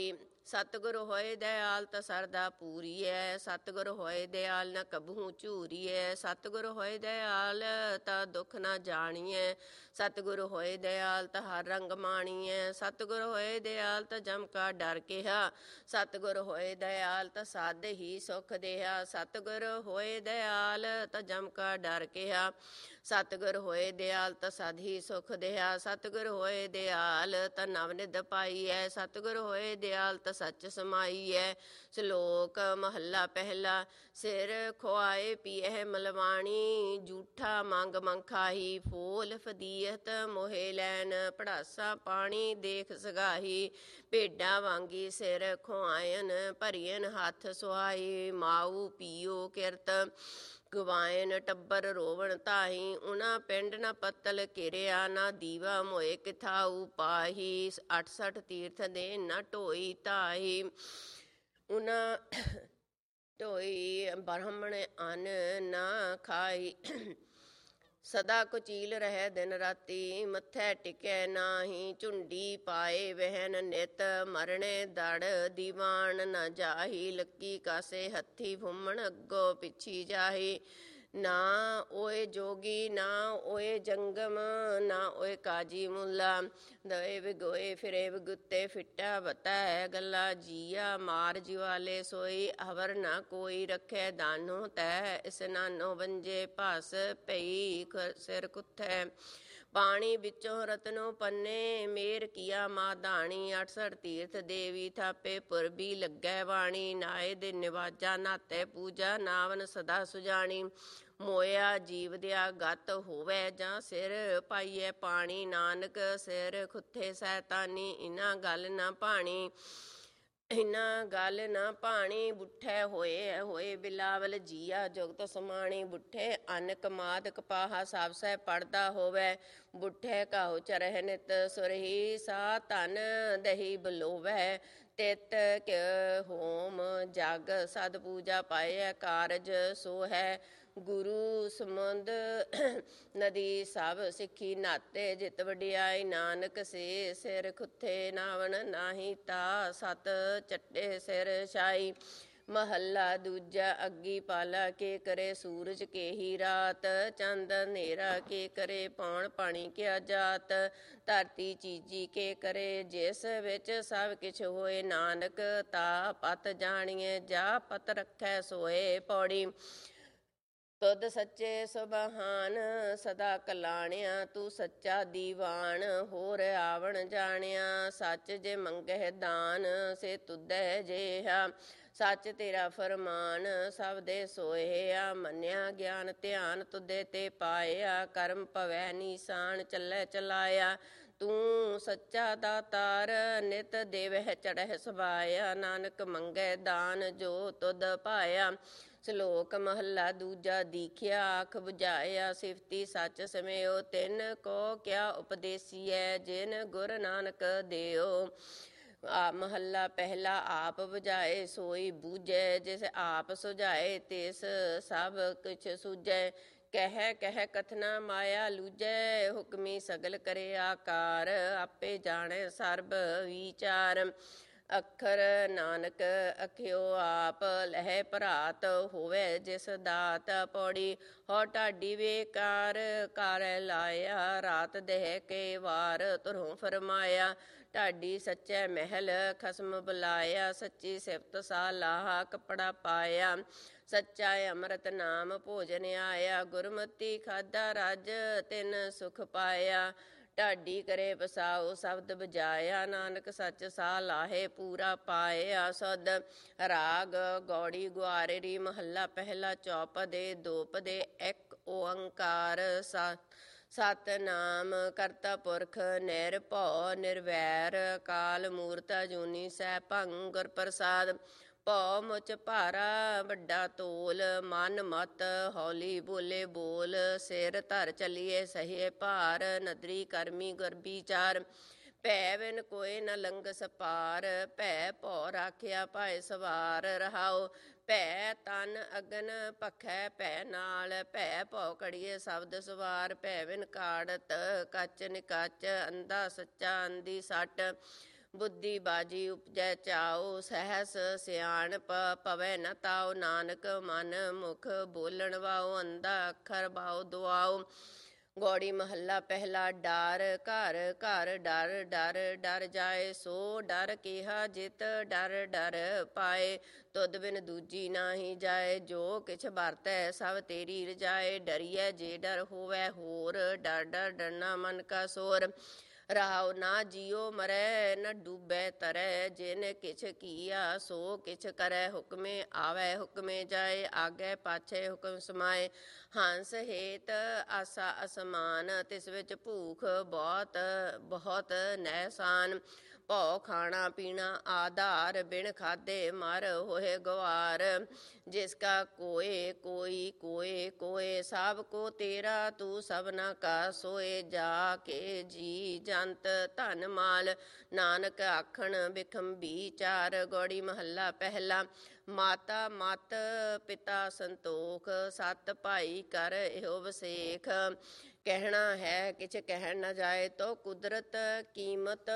ਸਤਿਗੁਰ ਹੋਏ ਦਇਆਲ ਤਾਂ ਸਰਦਾ ਪੂਰੀਐ, ਸਤਿਗੁਰ ਹੋਏ ਦਇਆਲ ਨਾ ਕਬਹੂ ਝੂਰੀਐ, ਸਤਿਗੁਰ ਹੋਏ ਦਇਆਲ ਤਾਂ ਦੁੱਖ ਨਾ ਜਾਣੀਐ, ਸਤਿਗੁਰ ਹੋਏ ਦਇਆਲ ਤਾਂ ਹਰ ਰੰਗ ਮਾਣੀਐ, ਸਤਿਗੁਰ ਹੋਏ ਦਇਆਲ ਤਾਂ ਜਮ ਕਾ ਡਰ ਕਿਹਾ, ਸਤਿਗੁਰ ਹੋਏ ਦਇਆਲ ਤਾਂ ਸਾਧ ਹੀ ਸੁਖ ਦੇਹਾ, ਸਤਿਗੁਰ ਹੋਏ ਦਇਆਲ ਤਾਂ ਜਮ ਕਾ ਡਰ ਕਿਹਾ, ਸਤਿਗੁਰ ਹੋਏ ਦਇਆਲ ਤਾਂ ਸਦ ਹੀ ਸੁਖ ਦੇਹਾ, ਸਤਿਗੁਰ ਹੋਏ ਦਇਆਲ ਤਾਂ ਨਵ ਨਿਧ ਪਾਈਐ, ਸਤਿਗੁਰ ਹੋਏ ਦਇਆਲ ਤਾਂ ਸੱਚ ਸਮਾਈਐ। ਸ਼ਲੋਕ ਮਹੱਲਾ ਪਹਿਲਾ। ਸਿਰ ਖੁਆਏ ਪੀਐ ਮਲਵਾਣੀ, ਜੂਠਾ ਮੰਗ ਮੰਖਾਹੀ, ਫੋਲ ਫਦੀਅਤ ਮੋਹਿ ਲੈਨ, ਪੜਾਸਾ ਪਾਣੀ ਦੇਖ ਸਗਾਹੀ, ਭੇਡਾਂ ਵਾਂਗੀ ਸਿਰ ਖੁਆਇਨ, ਭਰੀਨ ਹੱਥ ਸੁਹਾਈ, ਮਾਊ ਪੀਓ ਕਿਰਤ ਗਵਾਇਨ, ਟੱਬਰ ਰੋਵਣ ਤਾਹੀ, ਉਨਾ ਪਿੰਡ ਨਾ ਪੱਤਲ ਘੇਰਿਆ, ਨਾ ਦੀਵਾ ਮੋਏ ਕਿਥਾਊ ਪਾਹੀ, 68 ਤੀਰਥ ਦੇ ਨਾ ਢੋਈ ਤਾਹੀ, ਉਨਾ ਢੋਈ ਬ੍ਰਾਹਮਣ ਅੰਨ ਨਾ ਖਾਈ, ਸਦਾ ਕੁਚੀਲ ਰਹਿ ਦਿਨ ਰਾਤੀ, ਮੱਥੇ ਟਿਕੈ ਨਾਹੀ, ਝੁੰਡੀ ਪਾਏ ਵਹਿਨ ਨਿਤ, ਮਰਣੇ ਦੜ ਦੀਵਾਨ ਨਾ ਜਾਹੀ, ਲੱਕੀ ਕਾਸੇ ਹੱਥੀ ਫੁੰਮਣ ਅੱਗੋ ਪਿੱਛੀ ਜਾਹੀ, ਨਾ ਓਏ ਜੋਗੀ ਨਾ ਓਏ ਜੰਗਮ, ਨਾ ਓਏ ਕਾਜੀ ਮੁੱਲਾ, ਦਏ ਵਿਗੋਏ ਫਿਰੇ ਵਿਗੁੱਤੇ ਫਿੱਟਾ ਬਤਾ ਹੈ ਗੱਲਾ, ਜੀਆ ਮਾਰ ਜਿਵਾਲੇ ਸੋਈ, ਹਵਰ ਨਾ ਕੋਈ ਰੱਖੈ ਦਾਨੋ ਤੈ, ਇਸ ਨਾਨੋ ਵੰਜੇ ਭਾਸ ਪਈ ਸਿਰ ਕੁੱਥੈ, ਪਾਣੀ ਵਿੱਚੋਂ ਰਤਨੋ ਪੰਨੇ, ਮੇਰ ਕੀਆ ਮਾਧਾਣੀ, 68 ਤੀਰਥ ਦੇਵੀ ਥਾਪੇ ਪੁਰਬੀ ਲੱਗੈ ਵਾਣੀ, ਨਾਏ ਦੇ ਨਿਵਾਜਾ ਨਾਤੇ ਪੂਜਾ, ਨਾਵਨ ਸਦਾ ਸੁਜਾਣੀ, ਮੋਇਆ ਜੀਵ ਦਿਆ ਗਤ ਹੋਵੇ, ਜਾਂ ਸਿਰ ਪਾਈਐ ਪਾਣੀ, ਨਾਨਕ ਸਿਰ ਖੁੱਥੇ ਸੈਤਾਨੀ, ਇਨਾ ਗੱਲ ਨਾ ਭਾਣੀ, ਇਨਾ ਗੱਲ ਨਾ ਭਾਣੀ, ਬੁੱਠੇ ਹੋਏ ਬਿਲਾਵਲ ਜੀਆ ਜੁਗਤ ਸਮਾਣੀ, ਬੁੱਠੇ ਅੰਨ ਕਮਾਦ ਕਪਾਹਾ ਸਭ ਸਹਿ ਪੜਦਾ ਹੋਵੇ, ਬੁੱਠੇ ਕਾਹੂ ਚਰਹਿ ਨਿਤ ਸੁਰਹੀ, ਸਾ ਧਨ ਦਹੀ ਬਲੋਵੈ, ਤਿਤ ਹੋਮ ਜਗ ਸਦ ਪੂਜਾ ਪਾਏ, ਕਾਰਜ ਸੋ ਹੈ ਗੁਰੂ ਸਮੁੰਦ ਨਦੀ, ਸਭ ਸਿੱਖੀ ਨਾਤੇ ਜਿਤ ਵਡਿਆਈ, ਨਾਨਕ ਸੇ ਸਿਰ ਖੁੱਥੇ ਨਾਵਣ ਨਾਹੀ, ਤਾ ਸਤ ਚੱਟੇ ਸਿਰ ਛਾਈ। ਮਹੱਲਾ ਦੂਜਾ। ਅੱਗੀ ਪਾਲਾ ਕੇ ਕਰੇ ਸੂਰਜ ਕੇਹੀ ਰਾਤ, ਚੰਦ ਹਨੇਰਾ ਕੇ ਕਰੇ ਪੌਣ ਪਾਣੀ ਕਿਆ ਜਾਤ, ਧਰਤੀ ਚੀਜੀ ਕੇ ਕਰੇ ਜਿਸ ਵਿੱਚ ਸਭ ਕਿਛ ਹੋਏ, ਨਾਨਕ ਤਾ ਪਤ ਜਾਣੀਏ, ਜਾ ਪਤ ਰੱਖੈ ਸੋਏ। ਪੌੜੀ। ਤੁਧ ਸੱਚੇ ਸੁਬਹਾਨ ਸਦਾ ਕਲਾਣਿਆ, ਤੂੰ ਸੱਚਾ ਦੀਵਾਨ ਹੋਰ ਆਵਣ ਜਾਣਿਆ, ਸੱਚ ਜੇ ਮੰਗਹਿ ਦਾਨ ਸੇ ਤੁਧੈ ਜਿਹਾ, ਸੱਚ ਤੇਰਾ ਫਰਮਾਨ ਸਭ ਦੇ ਸੋਹਿਆ, ਮੰਨਿਆ ਗਿਆਨ ਧਿਆਨ ਤੁਧੇ ਤੇ ਪਾਇਆ, ਕਰਮ ਭਵੈ ਨੀਸਾਨ ਚੱਲੇ ਚਲਾਇਆ, ਤੂੰ ਸੱਚਾ ਦਾਤਾਰ ਨਿਤ ਦੇਵਹਿ ਚੜ੍ਹੈ ਸਭਾਇਆ, ਨਾਨਕ ਮੰਗੈ ਦਾਨ ਜੋ ਤੁਧ ਪਾਇਆ। ਸ਼ਲੋਕ ਮਹੱਲਾ ਦੂਜਾ। ਦੀਖਿਆ ਆਖ ਬੁਝਾਇਆ, ਸਿਫਤੀ ਸੱਚ ਸਮਿਓ, ਤਿਨ ਕੋ ਕਿਆ ਉਪਦੇਸੀਐ, ਜਿਨ ਗੁਰ ਨਾਨਕ ਦਿਓ। ਮਹੱਲਾ ਪਹਿਲਾ। ਆਪ ਬੁਝਾਏ ਸੋਈ ਬੂਝੈ, ਜਿਸ ਆਪ ਸੁਝਾਏ ਤਿਸ ਸਭ ਕੁਛ ਸੂਝੈ, ਕਹਿ ਕਹਿ ਕਥਨਾ ਮਾਇਆ ਲੂਝੈ, ਹੁਕਮੀ ਸਗਲ ਕਰੇ ਆਕਾਰ, ਆਪੇ ਜਾਣੈ ਸਰਬ ਵਿਚਾਰ। ਅੱਖਰ ਨਾਨਕ ਅਖਿਓ ਆਪ ਲਹਿ ਭਰਾਤ, ਹੋਵੇ ਜਿਸ ਦਾਤ। ਪੌੜੀ। ਹੋ ਢਾਡੀ ਵੇਕਾਰ ਕਾਰੈ ਲਾਇਆ, ਰਾਤ ਦਹਿ ਕੇ ਵਾਰ ਤੁਰੋਂ ਫਰਮਾਇਆ, ਢਾਡੀ ਸੱਚੈ ਮਹਿਲ ਖਸਮ ਬੁਲਾਇਆ, ਸੱਚੀ ਸਿਫਤ ਸਾਲਾਹਾ ਕੱਪੜਾ ਪਾਇਆ, ਸੱਚਾ ਅੰਮ੍ਰਿਤ ਨਾਮ ਭੋਜਨ ਆਇਆ, ਗੁਰਮਤੀ ਖਾਧਾ ਰਜ ਤਿਨ ਸੁਖ ਪਾਇਆ, ਢਾਡੀ ਕਰੇ ਬਸਾਓ ਸ਼ਬਦ ਬਜਾਇਆ, ਨਾਨਕ ਸੱਚ ਸਾਲਾਹੇ ਪੂਰਾ ਪਾਇਆ। ਸੁਧ। ਰਾਗ ਗੌੜੀ ਗੁਆਰੇਰੀ। ਮਹੱਲਾ ਪਹਿਲਾ। ਚੌਪਦੇ ਦੋਪਦੇ ਇੱਕ ਓੰਕਾਰ, ਸਤਿਨਾਮ ਕਰਤਾ ਪੁਰਖ ਨਿਰਭਉ ਨਿਰਵੈਰ, ਅਕਾਲ ਮੂਰਤ ਅਜੂਨੀ ਸੈਭੰ ਗੁਰ ਪ੍ਰਸਾਦ। ਭਉ ਮੁਚ ਭਾਰਾ ਵੱਡਾ ਤੋਲ, ਮਨ ਮਤ ਹੌਲੀ ਬੋਲੇ ਬੋਲ, ਸਿਰ ਧਰ ਚੱਲੀਏ ਸਹੀਏ ਭਾਰ, ਨਦਰੀ ਕਰਮੀ ਗੁਰ ਵਿਚਾਰ, ਭੈ ਬਿਨ ਕੋਇ ਨ ਲੰਘ ਸਪਾਰ, ਭੈ ਭਉ ਰਾਖਿਆ ਭਾਏ ਸਵਾਰ। ਰਹਾਉ। ਭੈ ਤਨ ਅਗਨ ਭਖੈ ਭੈ ਨਾਲ, ਭੈ ਭਉ ਕੜੀਏ ਸ਼ਬਦ ਸਵਾਰ, ਭੈ ਬਿਨ ਕਾੜਤ ਕੱਚ ਨਿਕੱਚ, ਅੰਧਾ ਸੱਚਾ ਅੰਧੀ ਸੱਟ, ਬੁੱਧੀ ਬਾਜੀ ਉਪਜੈ ਚਾਓ, ਸਹਿਸ ਸਿਆਣਪ ਪਵੈ ਨ ਤਾਓ। ਨਾਨਕ ਮਨ ਮੁਖ ਬੋਲਣ ਵਾਓ, ਅੰਧਾ ਅੱਖਰ ਬਾਓ ਦੁਆਓ। ਗੌੜੀ ਮਹੱਲਾ ਪਹਿਲਾ। ਡਰ ਘਰ ਘਰ ਡਰ ਡਰ ਡਰ ਜਾਏ, ਸੋ ਡਰ ਕਿਹਾ ਜਿਤ ਡਰ ਡਰ ਪਾਏ। ਤੁਧ ਬਿਨ ਦੂਜੀ ਨਾਹੀ ਜਾਏ, ਜੋ ਕਿਛ ਵਰਤੈ ਸਭ ਤੇਰੀ ਰਜਾਏ। ਡਰੀਐ ਜੇ ਡਰ ਹੋਵੈ ਹੋਰ, ਡਰ ਡਰ ਡਰਨਾ ਮਨ ਕਾ ਸੋਰ। ਰਹਾਉ ਨਾ ਜਿਉ ਮਰੈ, ਨ ਡੂਬੈ ਤਰੈ, ਜਿਨ ਕਿਛ ਕੀਆ ਸੋ ਕਿਛ ਕਰੈ। ਹੁਕਮੇ ਆਵੈ ਹੁਕਮੇ ਜਾਏ, ਆਗੇ ਪਾਛੇ ਹੁਕਮ ਸਮਾਏ। ਹੰਸ ਹੇਤ ਆਸਾ ਅਸਮਾਨ, ਤਿਸ ਵਿੱਚ ਭੂਖ ਬਹੁਤ ਬਹੁਤ ਨਹਿਸਾਨ। ਭਉ ਖਾਣਾ ਪੀਣਾ ਆਧਾਰ, ਬਿਨ ਖਾਧੇ ਮਰ ਹੋਏ ਗਵਾਰ। ਜਿਸ ਕਾ ਕੋਏ ਕੋਈ ਕੋਏ ਕੋਏ, ਸਭ ਕੋ ਤੇਰਾ ਤੂੰ ਸਭਨਾ ਕਾ ਸੋਏ। ਜਾ ਕੇ ਜੀ ਜੰਤ ਧਨ ਮਾਲ, ਨਾਨਕ ਆਖਣ ਬਿਖਮ ਵਿਚਾਰ। ਗੌੜੀ ਮਹੱਲਾ ਪਹਿਲਾ। ਮਾਤਾ ਮਤ ਪਿਤਾ ਸੰਤੋਖ, ਸਤ ਭਾਈ ਕਰ ਇਹੋ ਵਸੇਖ। ਕਹਿਣਾ ਹੈ ਕਿਛ ਕਹਿਣ ਨ ਜਾਏ, ਤੋ ਕੁਦਰਤ ਕੀਮਤ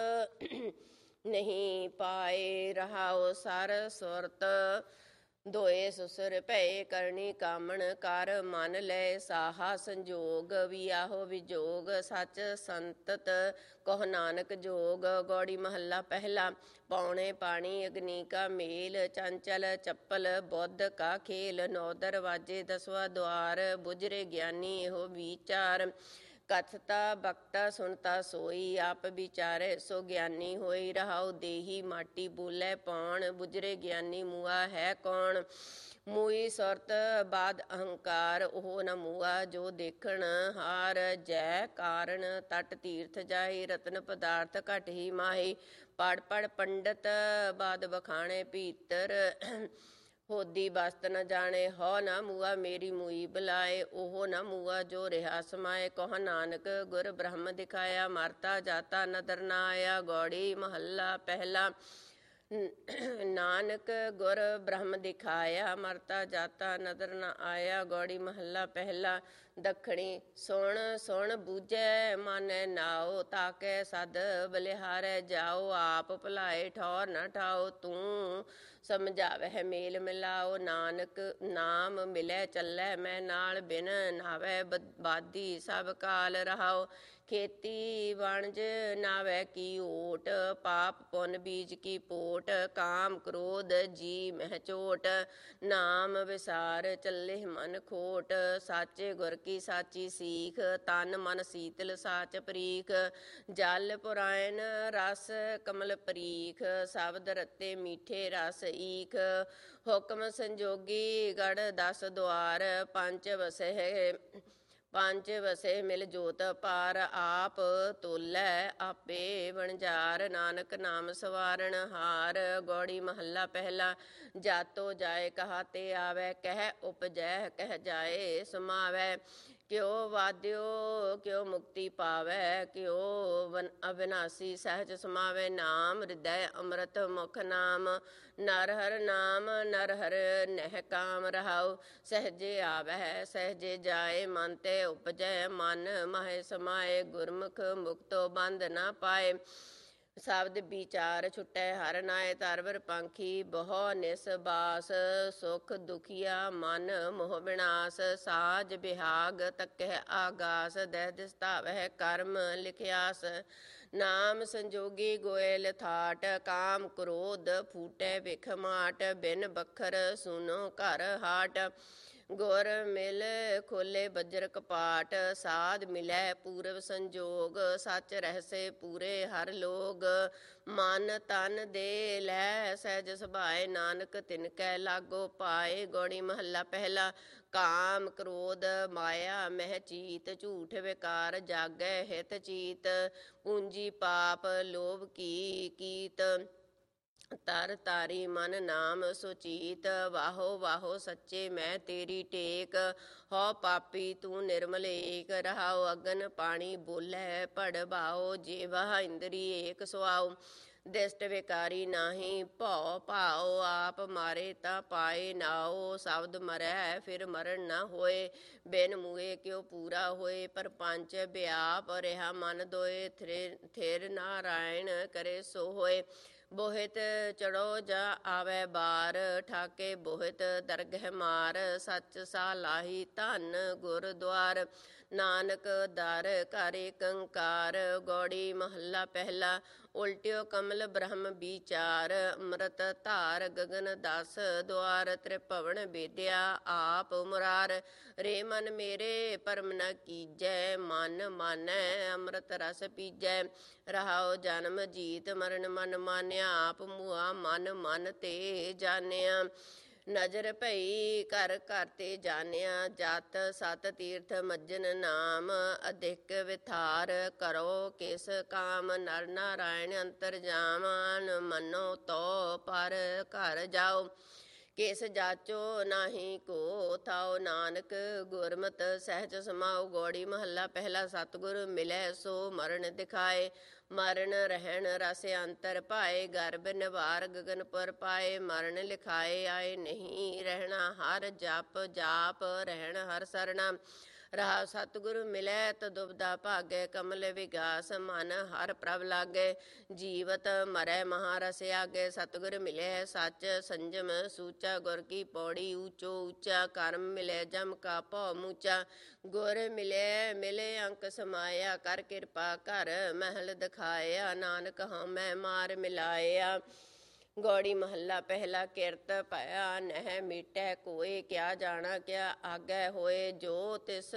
ਨਹੀਂ ਪਾਏ। ਰਹਾਉ ਸਰ ਸੁਰਤ ਦੋਏ ਸੁਸਰ ਭਏ, ਕਰਨੀ ਕਾਮਣ ਕਰ ਮਨ ਲੈ ਸਾਹਾ ਸੰਜੋਗ। ਵਿਆਹੋ ਵਿਜੋਗ ਸਚ ਸੰਤਤ, ਕਹੁ ਨਾਨਕ ਜੋਗ। ਗੌੜੀ ਮਹੱਲਾ ਪਹਿਲਾ। ਪੌਣੇ ਪਾਣੀ ਅਗਨੀ ਕਾ ਮੇਲ, ਚੰਚਲ ਚੱਪਲ ਬੁੱਧ ਕਾ ਖੇਲ। ਨੌ ਦਰਵਾਜੇ ਦਸਵਾਂ ਦੁਆਰ, ਬੁਝਰੇ ਗਿਆਨੀ ਇਹੋ ਵਿਚਾਰ। ਕਥਤਾ ਬਖਤਾ ਸੁਣਤਾ ਸੋਈ, ਆਪ ਵਿਚਾਰੇ ਸੋ ਗਿਆਨੀ ਹੋਈ। ਰਹਾਉ ਦੇਹੀ ਮਾਟੀ ਬੋਲੇ ਪੌਣ, ਬੁਝਰੇ ਗਿਆਨੀ ਮੂਆ ਹੈ ਕੌਣ। ਮੂਈ ਸੁਰਤ ਬਾਦ ਅਹੰਕਾਰ, ਉਹ ਨ ਮੂਆ ਜੋ ਦੇਖਣ ਹਾਰ। ਜੈ ਕਾਰਨ ਤਟ ਤੀਰਥ ਜਾਹੀ, ਰਤਨ ਪਦਾਰਥ ਘਟ ਹੀ ਮਾਹੀ। ਪੜ ਪੜ ਪੰਡਤ ਬਾਦ ਬਖਾਣੇ, ਭੀਤਰ ਹੋਦੀ ਬਸਤ ਨ ਜਾਣੇ। ਹਉ ਨ ਮੂਆ ਮੇਰੀ ਮੂਈ ਬੁਲਾਏ, ਉਹ ਨ ਮੂਆ ਜੋ ਰਿਹਾ ਸਮਾਏ। ਕਹੁ ਨਾਨਕ ਗੁਰ ਬ੍ਰਹਮ ਦਿਖਾਇਆ, ਮਰਤਾ ਜਾਤਾ ਨਦਰ ਨ ਆਇਆ। ਗੌੜੀ ਮਹੱਲਾ ਪਹਿਲਾ। ਨਾਨਕ ਗੁਰ ਬ੍ਰਹਮ ਦਿਖਾਇਆ, ਮਰਤਾ ਜਾਤਾ ਨਦਰ ਨ ਆਇਆ। ਗੌੜੀ ਮਹੱਲਾ ਪਹਿਲਾ। ਦੱਖਣੀ ਸੁਣ ਸੁਣ ਬੂਝੈ ਮਾਨੈ ਨਾਉ, ਤਾਕੈ ਸਦ ਬਲਿਹਾਰੈ ਜਾਉ। ਆਪ ਭੁਲਾਏ ਠੌਰ ਨ ਠਾਉ, ਤੂੰ ਸਮਝਾਵਹਿ ਮੇਲ ਮਿਲਾਓ। ਨਾਨਕ ਨਾਮ ਮਿਲੈ ਚੱਲੈ ਮੈਂ ਨਾਲ, ਬਿਨ ਨਾਵੈ ਬਾਦੀ ਸਭ ਕਾਲ। ਰਹਾਉ ਖੇਤੀ ਵਣਜ ਨਾਵੈ ਕੀ ਓਟ, ਪਾਪ ਪੁੰਨ ਬੀਜ ਕੀ ਪੋਟ। ਕਾਮ ਕ੍ਰੋਧ ਜੀ ਮਹਿ ਚੋਟ, ਨਾਮ ਵਿਸਾਰ ਚੱਲੇ ਮਨ ਖੋਟ। ਸਾਚੇ ਗੁਰ ਕੀ ਸਾਚੀ ਸੀਖ, ਤਨ ਮਨ ਸੀਤਲ ਸਾਚ ਪ੍ਰੀਖ। ਜਲ ਪੁਰਾਇਣ ਰਸ ਕਮਲ ਪਰੀਖ, ਸ਼ਬਦ ਰਤੇ ਮੀਠੇ ਰਸ ਈਖ। ਹੁਕਮ ਸੰਜੋਗੀ ਗੜ 10 ਦੁਆਰ, ਪੰਜ ਵਸੇ ਮਿਲ ਜੋਤ ਪਾਰ। ਆਪ ਤੋਲੈ ਆਪੇ ਵਣਜਾਰ, ਨਾਨਕ ਨਾਮ ਸਵਾਰਨ ਹਾਰ। ਗੌੜੀ ਮਹੱਲਾ ਪਹਿਲਾ। ਜਾਤੋ ਜਾਏ ਕਹਾ ਤੇ ਆਵੈ, ਕਹਿ ਉਪਜੈ ਕਹਿ ਜਾਏ ਸਮਾਵੈ। ਕਿਉ ਵਾਧਿਓ ਕਿਉ ਮੁਕਤੀ ਪਾਵੈ, ਕਿਉ ਅਵਿਨਾਸੀ ਸਹਿਜ ਸਮਾਵੈ। ਨਾਮ ਹਿਰਦੈ ਅੰਮ੍ਰਿਤ ਮੁਖ ਨਾਮ, ਨਰ ਹਰ ਨਾਮ ਨਰ ਹਰ ਨਹਿ ਕਾਮ। ਰਹਾਉ ਸਹਜੇ ਆਵੈ ਸਹਜੇ ਜਾਏ, ਮਨ ਤੇ ਉਪਜੈ ਮਨ ਮਾਹੇ ਸਮਾਏ। ਗੁਰਮੁਖ ਮੁਕਤੋ ਬੰਧ ਨਾ ਪਾਏ, ਸ਼ਬਦ ਵਿਚਾਰ ਛੁਟੈ ਹਰ ਨਾਏ। ਤਰਵਰ ਪੰਖੀ ਬਹੁ ਨਿਸ ਬਾਸ, ਸੁਖ ਦੁਖੀਆ ਮਨ ਮੋਹ ਵਿਨਾਸ਼। ਸਾਜ ਬਿਹਾਗ ਤਕਹਿ ਆਗਾਸ, ਦਹਿ ਦਿਸ ਧਾਵਹਿ ਕਰਮ ਲਿਖਿਆਸ। ਨਾਮ ਸੰਜੋਗੀ ਗੋਇਲ ਥਾਟ, ਕਾਮ ਕ੍ਰੋਧ ਫੂਟੈ ਵਿਖ ਮਾਟ। ਬਿਨ ਬਖਰ ਸੁਨੋ ਘਰ ਹਾਟ, ਗੁਰ ਮਿਲ ਖੋਲੇ ਬੱਜਰ ਕਪਾਟ। ਸਾਧ ਮਿਲੈ ਪੂਰਵ ਸੰਜੋਗ, ਸਚ ਰਹਿਸੇ ਪੂਰੇ ਹਰ ਲੋਗ। ਮਨ ਤਨ ਦੇ ਲੈ ਸਹਿਜ ਸੁਭਾਏ, ਨਾਨਕ ਤਿਨ ਕੈ ਲਾਗੋ ਪਾਏ। ਗੌੜੀ ਮਹੱਲਾ ਪਹਿਲਾ। ਕਾਮ ਕ੍ਰੋਧ ਮਾਇਆ ਮਹਿ ਚੀਤ, ਝੂਠ ਵਿਕਾਰ ਜਾਗੈ ਹਿਤ ਚੀਤ। ਪੂੰਜੀ ਪਾਪ ਲੋਭ ਕੀ ਕੀਤ, ਤਰ ਤਾਰੀ ਮਨ ਨਾਮ ਸੁਚੀਤ। ਵਾਹੋ ਵਾਹੋ ਸੱਚੇ ਮੈਂ ਤੇਰੀ ਟੇਕ, ਹਉ ਪਾਪੀ ਤੂੰ ਨਿਰਮਲ ਏਕ। ਰਹਾਉ ਅਗਨ ਪਾਣੀ ਬੋਲੇ ਪੜ ਭਾਓ, ਜੀਵਾ ਇੰਦਰੀ ਏਕ ਸੁਆਉ। ਦਿਸ਼ਟ ਵਿਕਾਰੀ ਨਾਹੀਂ ਭਉ ਭਾਉ ਆਪ ਮਾਰੇ ਤਾਂ ਪਾਏ ਨਾਉ ਸ਼ਬਦ ਮਰੈ ਫਿਰ ਮਰਨ ਨਾ ਹੋਏ ਬਿਨ ਮੂਏ ਕਿਉ ਪੂਰਾ ਹੋਏ ਪਰਪੰਚ ਵਿਆਪ ਰਿਹਾ ਮਨ ਦੋਏ ਥਿਰ ਨਾਰਾਇਣ ਕਰੇ ਸੋ ਹੋਏ ਬੋਹਿਤ ਚੜੋ ਜਾ ਆਵੈ ਬਾਰ ਠਾਕੇ ਬੋਹਿਤ ਦਰਗਹਿ ਮਾਰ ਸੱਚ ਸਾਲਾਹੀ ਧਨ ਗੁਰਦੁਆਰ ਨਾਨਕ ਦਰ ਘਰ ਏਕੰਕਾਰ ਗੌੜੀ ਮਹੱਲਾ ਪਹਿਲਾ ਉਲਟਿਓ ਕਮਲ ਬ੍ਰਹਮ ਵਿਚਾਰ ਅੰਮ੍ਰਿਤ ਧਾਰ ਗਗਨ ਦਸ ਦੁਆਰ ਤ੍ਰਿਭਵਨ ਵਿਦਿਆ ਆਪ ਮੁਰਾਰ ਰੇ ਮਨ ਮੇਰੇ ਪਰਮ ਨ ਕੀਜੈ ਮਨ ਮਾਨੈ ਅੰਮ੍ਰਿਤ ਰਸ ਪੀਜੈ ਰਹਾਉ ਜਨਮ ਜੀਤ ਮਰਨ ਮਨ ਮਾਨਿਆ ਆਪ ਮੁਆ ਮਨ ਮਨ ਤੇ ਜਾਣਿਆ ਨਜ਼ਰ ਭਈ ਘਰ ਘਰ ਤੇ ਜਾਣਿਆ ਜਤ ਸਤ ਤੀਰਥ ਮੱਜਨ ਨਾਮ ਅਧਿਕ ਵਿਥਾਰ ਕਰੋ ਕਿਸ ਕਾਮ ਨਰ ਨਾਰਾਇਣ ਅੰਤਰ ਜਾਮਨ ਮਨੋ ਤੋ ਪਰ ਘਰ ਜਾਓ ਕਿਸ ਜਾਚੋ ਨਾਹੀ ਕੋ ਥਾਉ ਨਾਨਕ ਗੁਰਮਤਿ ਸਹਿਜ ਸਮਾਉ ਗੌੜੀ ਮਹੱਲਾ ਪਹਿਲਾ ਸਤਿਗੁਰ ਮਿਲੈ ਸੋ ਮਰਨ ਦਿਖਾਏ ਮਰਨ ਰਹਿਣ ਰਸ ਅੰਤਰ ਪਾਏ ਗਰਭ ਨਿਵਾਰ ਗਗਨਪੁਰ ਪਾਏ ਮਰਨ ਲਿਖਾਏ ਆਏ ਨਹੀਂ ਰਹਿਣਾ ਹਰ ਜਪ ਜਾਪ ਰਹਿਣ ਹਰ ਸਰਣਾ ਰਹਾ ਸਤਿਗੁਰ ਮਿਲੈ ਤ ਦੁਬਦਾ ਭਾਗੈ ਕਮਲ ਵਿਗਾਸ ਮਨ ਹਰ ਪ੍ਰਭ ਲਾਗੈ ਜੀਵਤ ਮਰੈ ਮਹਾਰਸ ਆਗੇ ਸਤਿਗੁਰ ਮਿਲੈ ਸੱਚ ਸੰਜਮ ਸੂਚਾ ਗੁਰ ਕੀ ਪੌੜੀ ਊਚੋ ਊਚਾ ਕਰਮ ਮਿਲੈ ਜਮ ਕਾ ਭਉ ਮੂਚਾ ਗੁਰ ਮਿਲੈ ਮਿਲੇ ਅੰਕ ਸਮਾਇਆ ਕਰ ਕਿਰਪਾ ਕਰ ਮਹਿਲ ਦਿਖਾਇਆ ਨਾਨਕ ਹਉਮੈ ਮਾਰ ਮਿਲਾਇਆ ਗੌੜੀ ਮਹੱਲਾ ਪਹਿਲਾ ਕਿਰਤ ਭਇਆ ਨਹਿ ਮੀਟੈ ਕੋਏ ਕਿਆ ਜਾਣਾ ਕਿਆ ਆਗੈ ਹੋਏ ਜੋ ਤਿਸ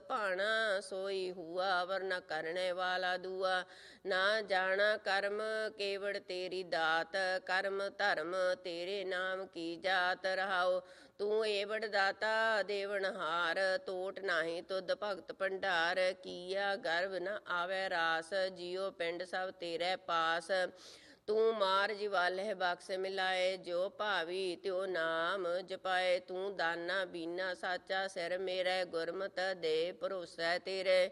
ਭਾਣਾ ਸੋਈ ਹੁਆ ਵਰਨਾ ਕਰਨੇ ਵਾਲਾ ਦੂਆ ਨਾ ਜਾਣਾ ਕਰਮ ਕੇਵੜ ਤੇਰੀ ਦਾਤ ਕਰਮ ਧਰਮ ਤੇਰੇ ਨਾਮ ਕੀ ਜਾਤ ਰਹਾਓ ਤੂੰ ਏਵੜ ਦਾਤਾ ਦੇਵਨਹਾਰ ਤੋਟ ਨਾਹੀਂ ਤੁਧ ਭਗਤ ਭੰਡਾਰ ਕੀਆ ਗਰਭ ਨ ਆਵੈ ਰਾਸ ਜਿਉ ਪਿੰਡ ਸਭ ਤੇਰੇ ਪਾਸ ਤੂੰ ਮਾਰ ਜਿਵਾਲਹਿ ਬਖਸ਼ ਮਿਲਾਏ ਜੋ ਭਾਵੀ ਤਿਉ ਨਾਮ ਜਪਾਏ ਤੂੰ ਦਾਨਾ ਬੀਨਾ ਸਾਚਾ ਸਿਰ ਮੇਰੇ ਗੁਰਮਤਿ ਦੇ ਭਰੋਸਾ ਤੇਰੇ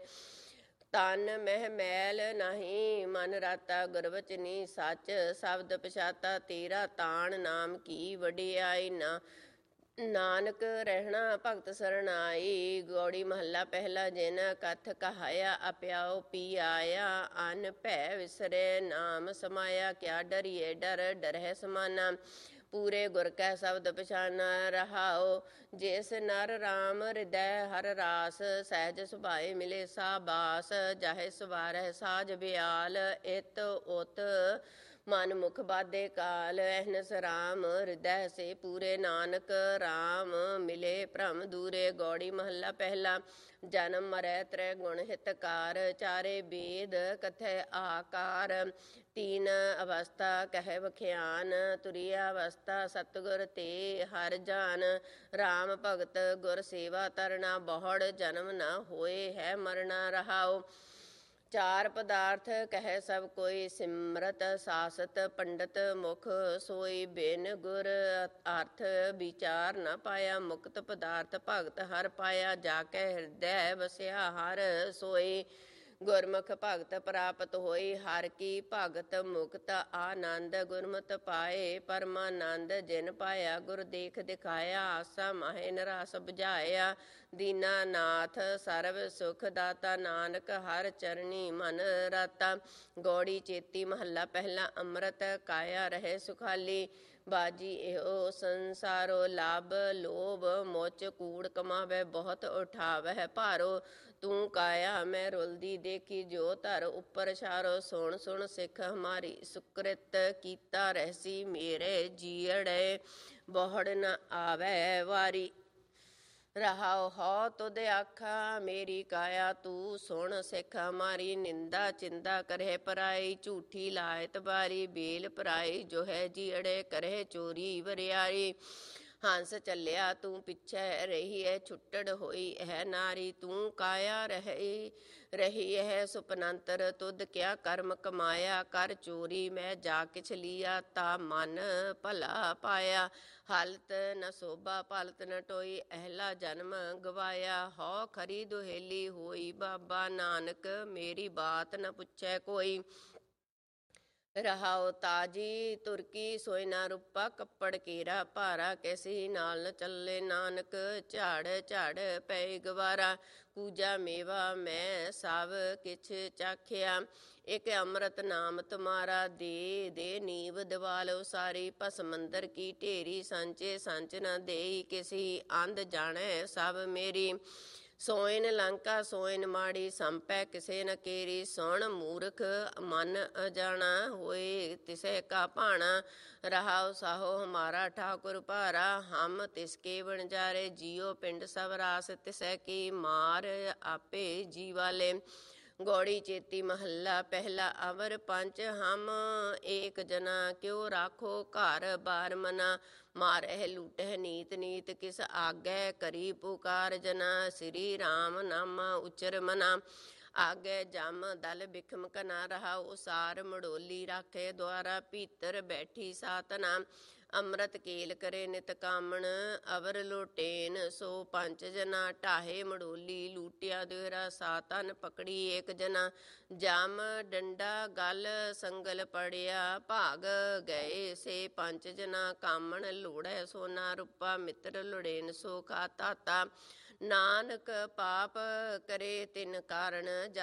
ਤਨ ਮਹਿ ਮੈਲ ਨਹੀਂ ਮਨ ਰਾਤਾ ਗੁਰਵਚਨੀ ਸੱਚ ਸ਼ਬਦ ਪਛਾਤਾ ਤੇਰਾ ਤਾਣ ਨਾਮ ਕੀ ਵਡਿਆਈ ਨਾ ਨਾਨਕ ਰਹਿਣਾ ਭਗਤ ਸਰਣਾਈ ਗੌੜੀ ਮਹੱਲਾ ਪਹਿਲਾ ਜਿਨ ਕਥ ਕਹਾਇਆ ਅਪਿਆਉ ਪੀ ਆਇਆ ਅਨ ਭੈ ਵਿਸਰੇ ਨਾਮ ਸਮਾਇਆ ਕਿਆ ਡਰੀਏ ਡਰ ਡਰਹਿ ਸਮਾਨਾ ਪੂਰੇ ਗੁਰ ਕੈ ਸ਼ਬਦ ਪਛਾਨਾ ਰਹਾਓ ਜਿਸ ਨਰ ਰਾਮ ਹਿਰਦੈ ਹਰ ਰਾਸ ਸਹਿਜ ਸੁਭਾਏ ਮਿਲੇ ਸਾਬਾਸ ਜਾਹੇ ਸਵਾਰਹਿ ਸਾਜ ਬਿਆਲ ਇਤ ਉਤ ਮਨ ਮੁਖ ਬਾਧੇ ਕਾਲ ਅਹਨਸ ਰਾਮ ਹਿਰਦੈ ਸੇ ਪੂਰੇ ਨਾਨਕ ਰਾਮ ਮਿਲੇ ਭ੍ਰਮ ਦੂਰੇ ਗੌੜੀ ਮਹੱਲਾ ਪਹਿਲਾ ਜਨਮ ਮਰੈ ਤ੍ਰੈ ਗੁਣ ਹਿਤਕਾਰ ਚਾਰੇ ਬੇਦ ਕਥੈ ਆਕਾਰ ਤੀਨ ਅਵਸਥਾ ਕਹਿ ਵਖਿਆਨ ਤੁਰੀਆ ਅਵਸਥਾ ਸਤਿਗੁਰ ਤੇ ਹਰ ਜਾਨ ਰਾਮ ਭਗਤ ਗੁਰ ਸੇਵਾ ਤਰਨਾ ਬਹੁੜ ਜਨਮ ਨਾ ਹੋਏ ਹੈ ਮਰਨਾ ਰਹਾਓ ਚਾਰ ਪਦਾਰਥ ਕਹਿ ਸਭ ਕੋਈ ਸਿਮਰਤ ਸਾਸਤ ਪੰਡਤ ਮੁਖ ਸੋਈ ਬਿਨ ਗੁਰ ਅਰਥ ਵਿਚਾਰ ਨ ਪਾਇਆ ਮੁਕਤ ਪਦਾਰਥ ਭਗਤ ਹਰ ਪਾਇਆ ਜਾ ਕੇ ਹਿਰਦੈ ਵਸਿਆ ਹਰ ਸੋਈ ਗੁਰਮੁਖ ਭਗਤ ਪ੍ਰਾਪਤ ਹੋਈ ਹਰ ਕੀ ਭਗਤ ਮੁਕਤ ਆਨੰਦ ਗੁਰਮਤਿ ਪਾਏ ਪਰਮਾਨੰਦ ਜਿਨ ਪਾਇਆ ਗੁਰ ਦੇਖ ਦਿਖਾਇਆ ਆਸਾ ਮਾਹੇ ਨਰਾਸ ਬੁਝਾਇਆ ਦੀਨਾਨਾਥ ਸਰਬ ਸੁਖ ਦਾਤਾ ਨਾਨਕ ਹਰ ਚਰਨੀ ਮਨ ਰਾਤਾ ਗੌੜੀ ਚੇਤੀ ਮਹੱਲਾ ਪਹਿਲਾ ਅੰਮ੍ਰਿਤ ਕਾਇਆ ਰਹੇ ਸੁਖਾਲੀ ਬਾਜੀ ਇਹੋ ਸੰਸਾਰੋ ਲਾਭ ਲੋਭ ਮੋਚ ਕੂੜ ਕਮਾਵੇ ਬਹੁਤ ਉਠਾਵਹਿ ਭਾਰੋ ਤੂੰ ਕਾਇਆ ਮੈਂ ਰੁਲਦੀ ਦੇਖੀ ਜੋ ਧਰ ਉੱਪਰ ਛਾਰੋ ਸੁਣ ਸੁਣ ਸਿੱਖ ਹਮਾਰੀ ਸੁਕ੍ਰਿਤ ਕੀਤਾ ਰਹਿਸੀ ਮੇਰੇ ਜੀੜੇ ਬਹੁੜ ਨ ਆਵੈ ਵਾਰੀ ਰਹਾਉ ਹੋ ਤੁਧ ਆਖਾ ਮੇਰੀ ਕਾਇਆ ਤੂੰ ਸੁਣ ਸਿੱਖ ਹਮਾਰੀ ਨਿੰਦਾ ਚਿੰਦਾ ਕਰੇ ਪਰਾਈ ਝੂਠੀ ਲਾਇਤ ਬਾਰੀ ਬੇਲ ਪਰਾਈ ਜੋ ਹੈ ਜੀੜੇ ਕਰੇ ਚੋਰੀ ਵਰਿਆਰੀ ਹੰਸ ਚੱਲਿਆ ਤੂੰ ਪਿੱਛੇ ਰਹੀ ਹੈ ਛੁੱਟੜ ਹੋਈ ਹੈ ਨਾਰੀ ਤੂੰ ਕਾਇਆ ਰਹੀ ਹੈ ਸੁਪਨੰਤਰ ਤੁਧ ਕਿਆ ਕਰਮ ਕਮਾਇਆ ਕਰ ਚੋਰੀ ਮੈਂ ਜਾ ਕਿਛ ਲਿਆ ਤਾ ਮਨ ਭਲਾ ਪਾਇਆ ਹਾਲਤ ਨ ਸੋਭਾ ਪਾਲਤ ਨ ਟੋਈ ਅਹਿਲਾ ਜਨਮ ਗਵਾਇਆ ਹੋ ਖਰੀ ਦੁਹੇਲੀ ਹੋਈ ਬਾਬਾ ਨਾਨਕ ਮੇਰੀ ਬਾਤ ਨ ਪੁੱਛੈ ਕੋਈ ਰਹਾਉ ਤਾਜੀ ਤੁਰਕੀ ਸੋਇ ਨਾ ਰੂਪਾ ਕੱਪੜ ਕੀਰਾ ਭਾਰਾ ਕੈਸੀ ਨਾਲ ਨ ਚੱਲੇ ਨਾਨਕ ਝਾੜ ਝਾੜ ਪੈ ਗਵਾਰਾ ਕੂਜਾ ਮੇਵਾ ਮੈਂ ਸਭ ਕਿਛ ਚਾਖਿਆ ਇੱਕ ਅੰਮ੍ਰਿਤ ਨਾਮ ਤੁਮਾਰਾ ਦੇ ਨੀਵ ਦਿਵਾਲੋ ਸਾਰੀ ਭਸਮੰਦਰ ਕੀ ਢੇਰੀ ਸੰਚੇ ਸੰਚ ਨ ਦੇਈ ਕਿਸੀ ਅੰਧ ਜਾਣੈ ਸਭ ਮੇਰੀ ਸੋਇਨ ਲੰਕਾ ਸੋਇਨ ਮਾੜੀ ਸੰਪੈ ਕਿਸੇ ਨ ਕੇਰੀ ਸੁਣ ਮੂਰਖ ਮਨ ਅਜਾਣਾ ਹੋਏ ਤਿਸੈ ਕਾ ਭਾਣਾ ਰਹਾਉ ਸਾਹੋ ਹਮਾਰਾ ਠਾਕੁਰ ਭਾਰਾ ਹਮ ਤਿਸਕੇ ਵਣਜਾਰੇ ਜੀਓ ਪਿੰਡ ਸਭ ਰਾਸ ਤਿਸੈ ਕੀ ਮਾਰ ਆਪੇ ਜੀਵਾਲੇ ਗੌੜੀ ਚੇਤੀ ਮਹੱਲਾ ਪਹਿਲਾ ਅਵਰ ਪੰਚ ਹਮ ਏਕ ਜਨਾ ਕਿਉ ਰਾਖੋ ਘਰ ਬਾਰ ਮਨਾ ਮਾਰਹਿ ਲੂਟਹਿ ਨੀਤ ਨੀਤ ਕਿਸ ਆਗੈ ਕਰੀ ਪੁਕਾਰ ਜਨਾ ਸ੍ਰੀ ਰਾਮ ਨਾਮ ਉਚਰ ਮਨਾ ਆਗੇ ਜਮ ਦਲ ਬਿਖਮ ਕਨਾ ਰਹਾ ਉਸਾਰ ਮੜੋਲੀ ਰਾਖੇ ਦੁਆਰਾ ਭੀਤਰ ਬੈਠੀ ਸਾਤਨਾ ਅੰਮ੍ਰਿਤ ਕੇਲ ਕਰੇ ਨਿਤ ਕਾਮਣ ਅਵਰ ਲੋਟੇਨ ਸੋ ਪੰਜ ਜਨਾ ਢਾਹੇ ਮੜੋਲੀ ਲੂਟਿਆ ਦੁਹਰਾ ਸਾਤਨ ਪਕੜੀ ਏਕ ਜਨਾ ਜਮ ਡੰਡਾ ਗਲ ਸੰਗਲ ਪੜਿਆ ਭਾਗ ਗਏ ਸੇ ਪੰਜ ਜਨਾ ਕਾਮਣ ਲੋੜੈ ਸੋਨਾ ਰੂਪਾ ਮਿੱਤਰ ਲੋੜੇਨ ਸੋ ਕਾ ਤਾਤਾ ਨਾਨਕ ਪਾਪ ਕਰੇ ਤਿਨ ਕਾਰਨ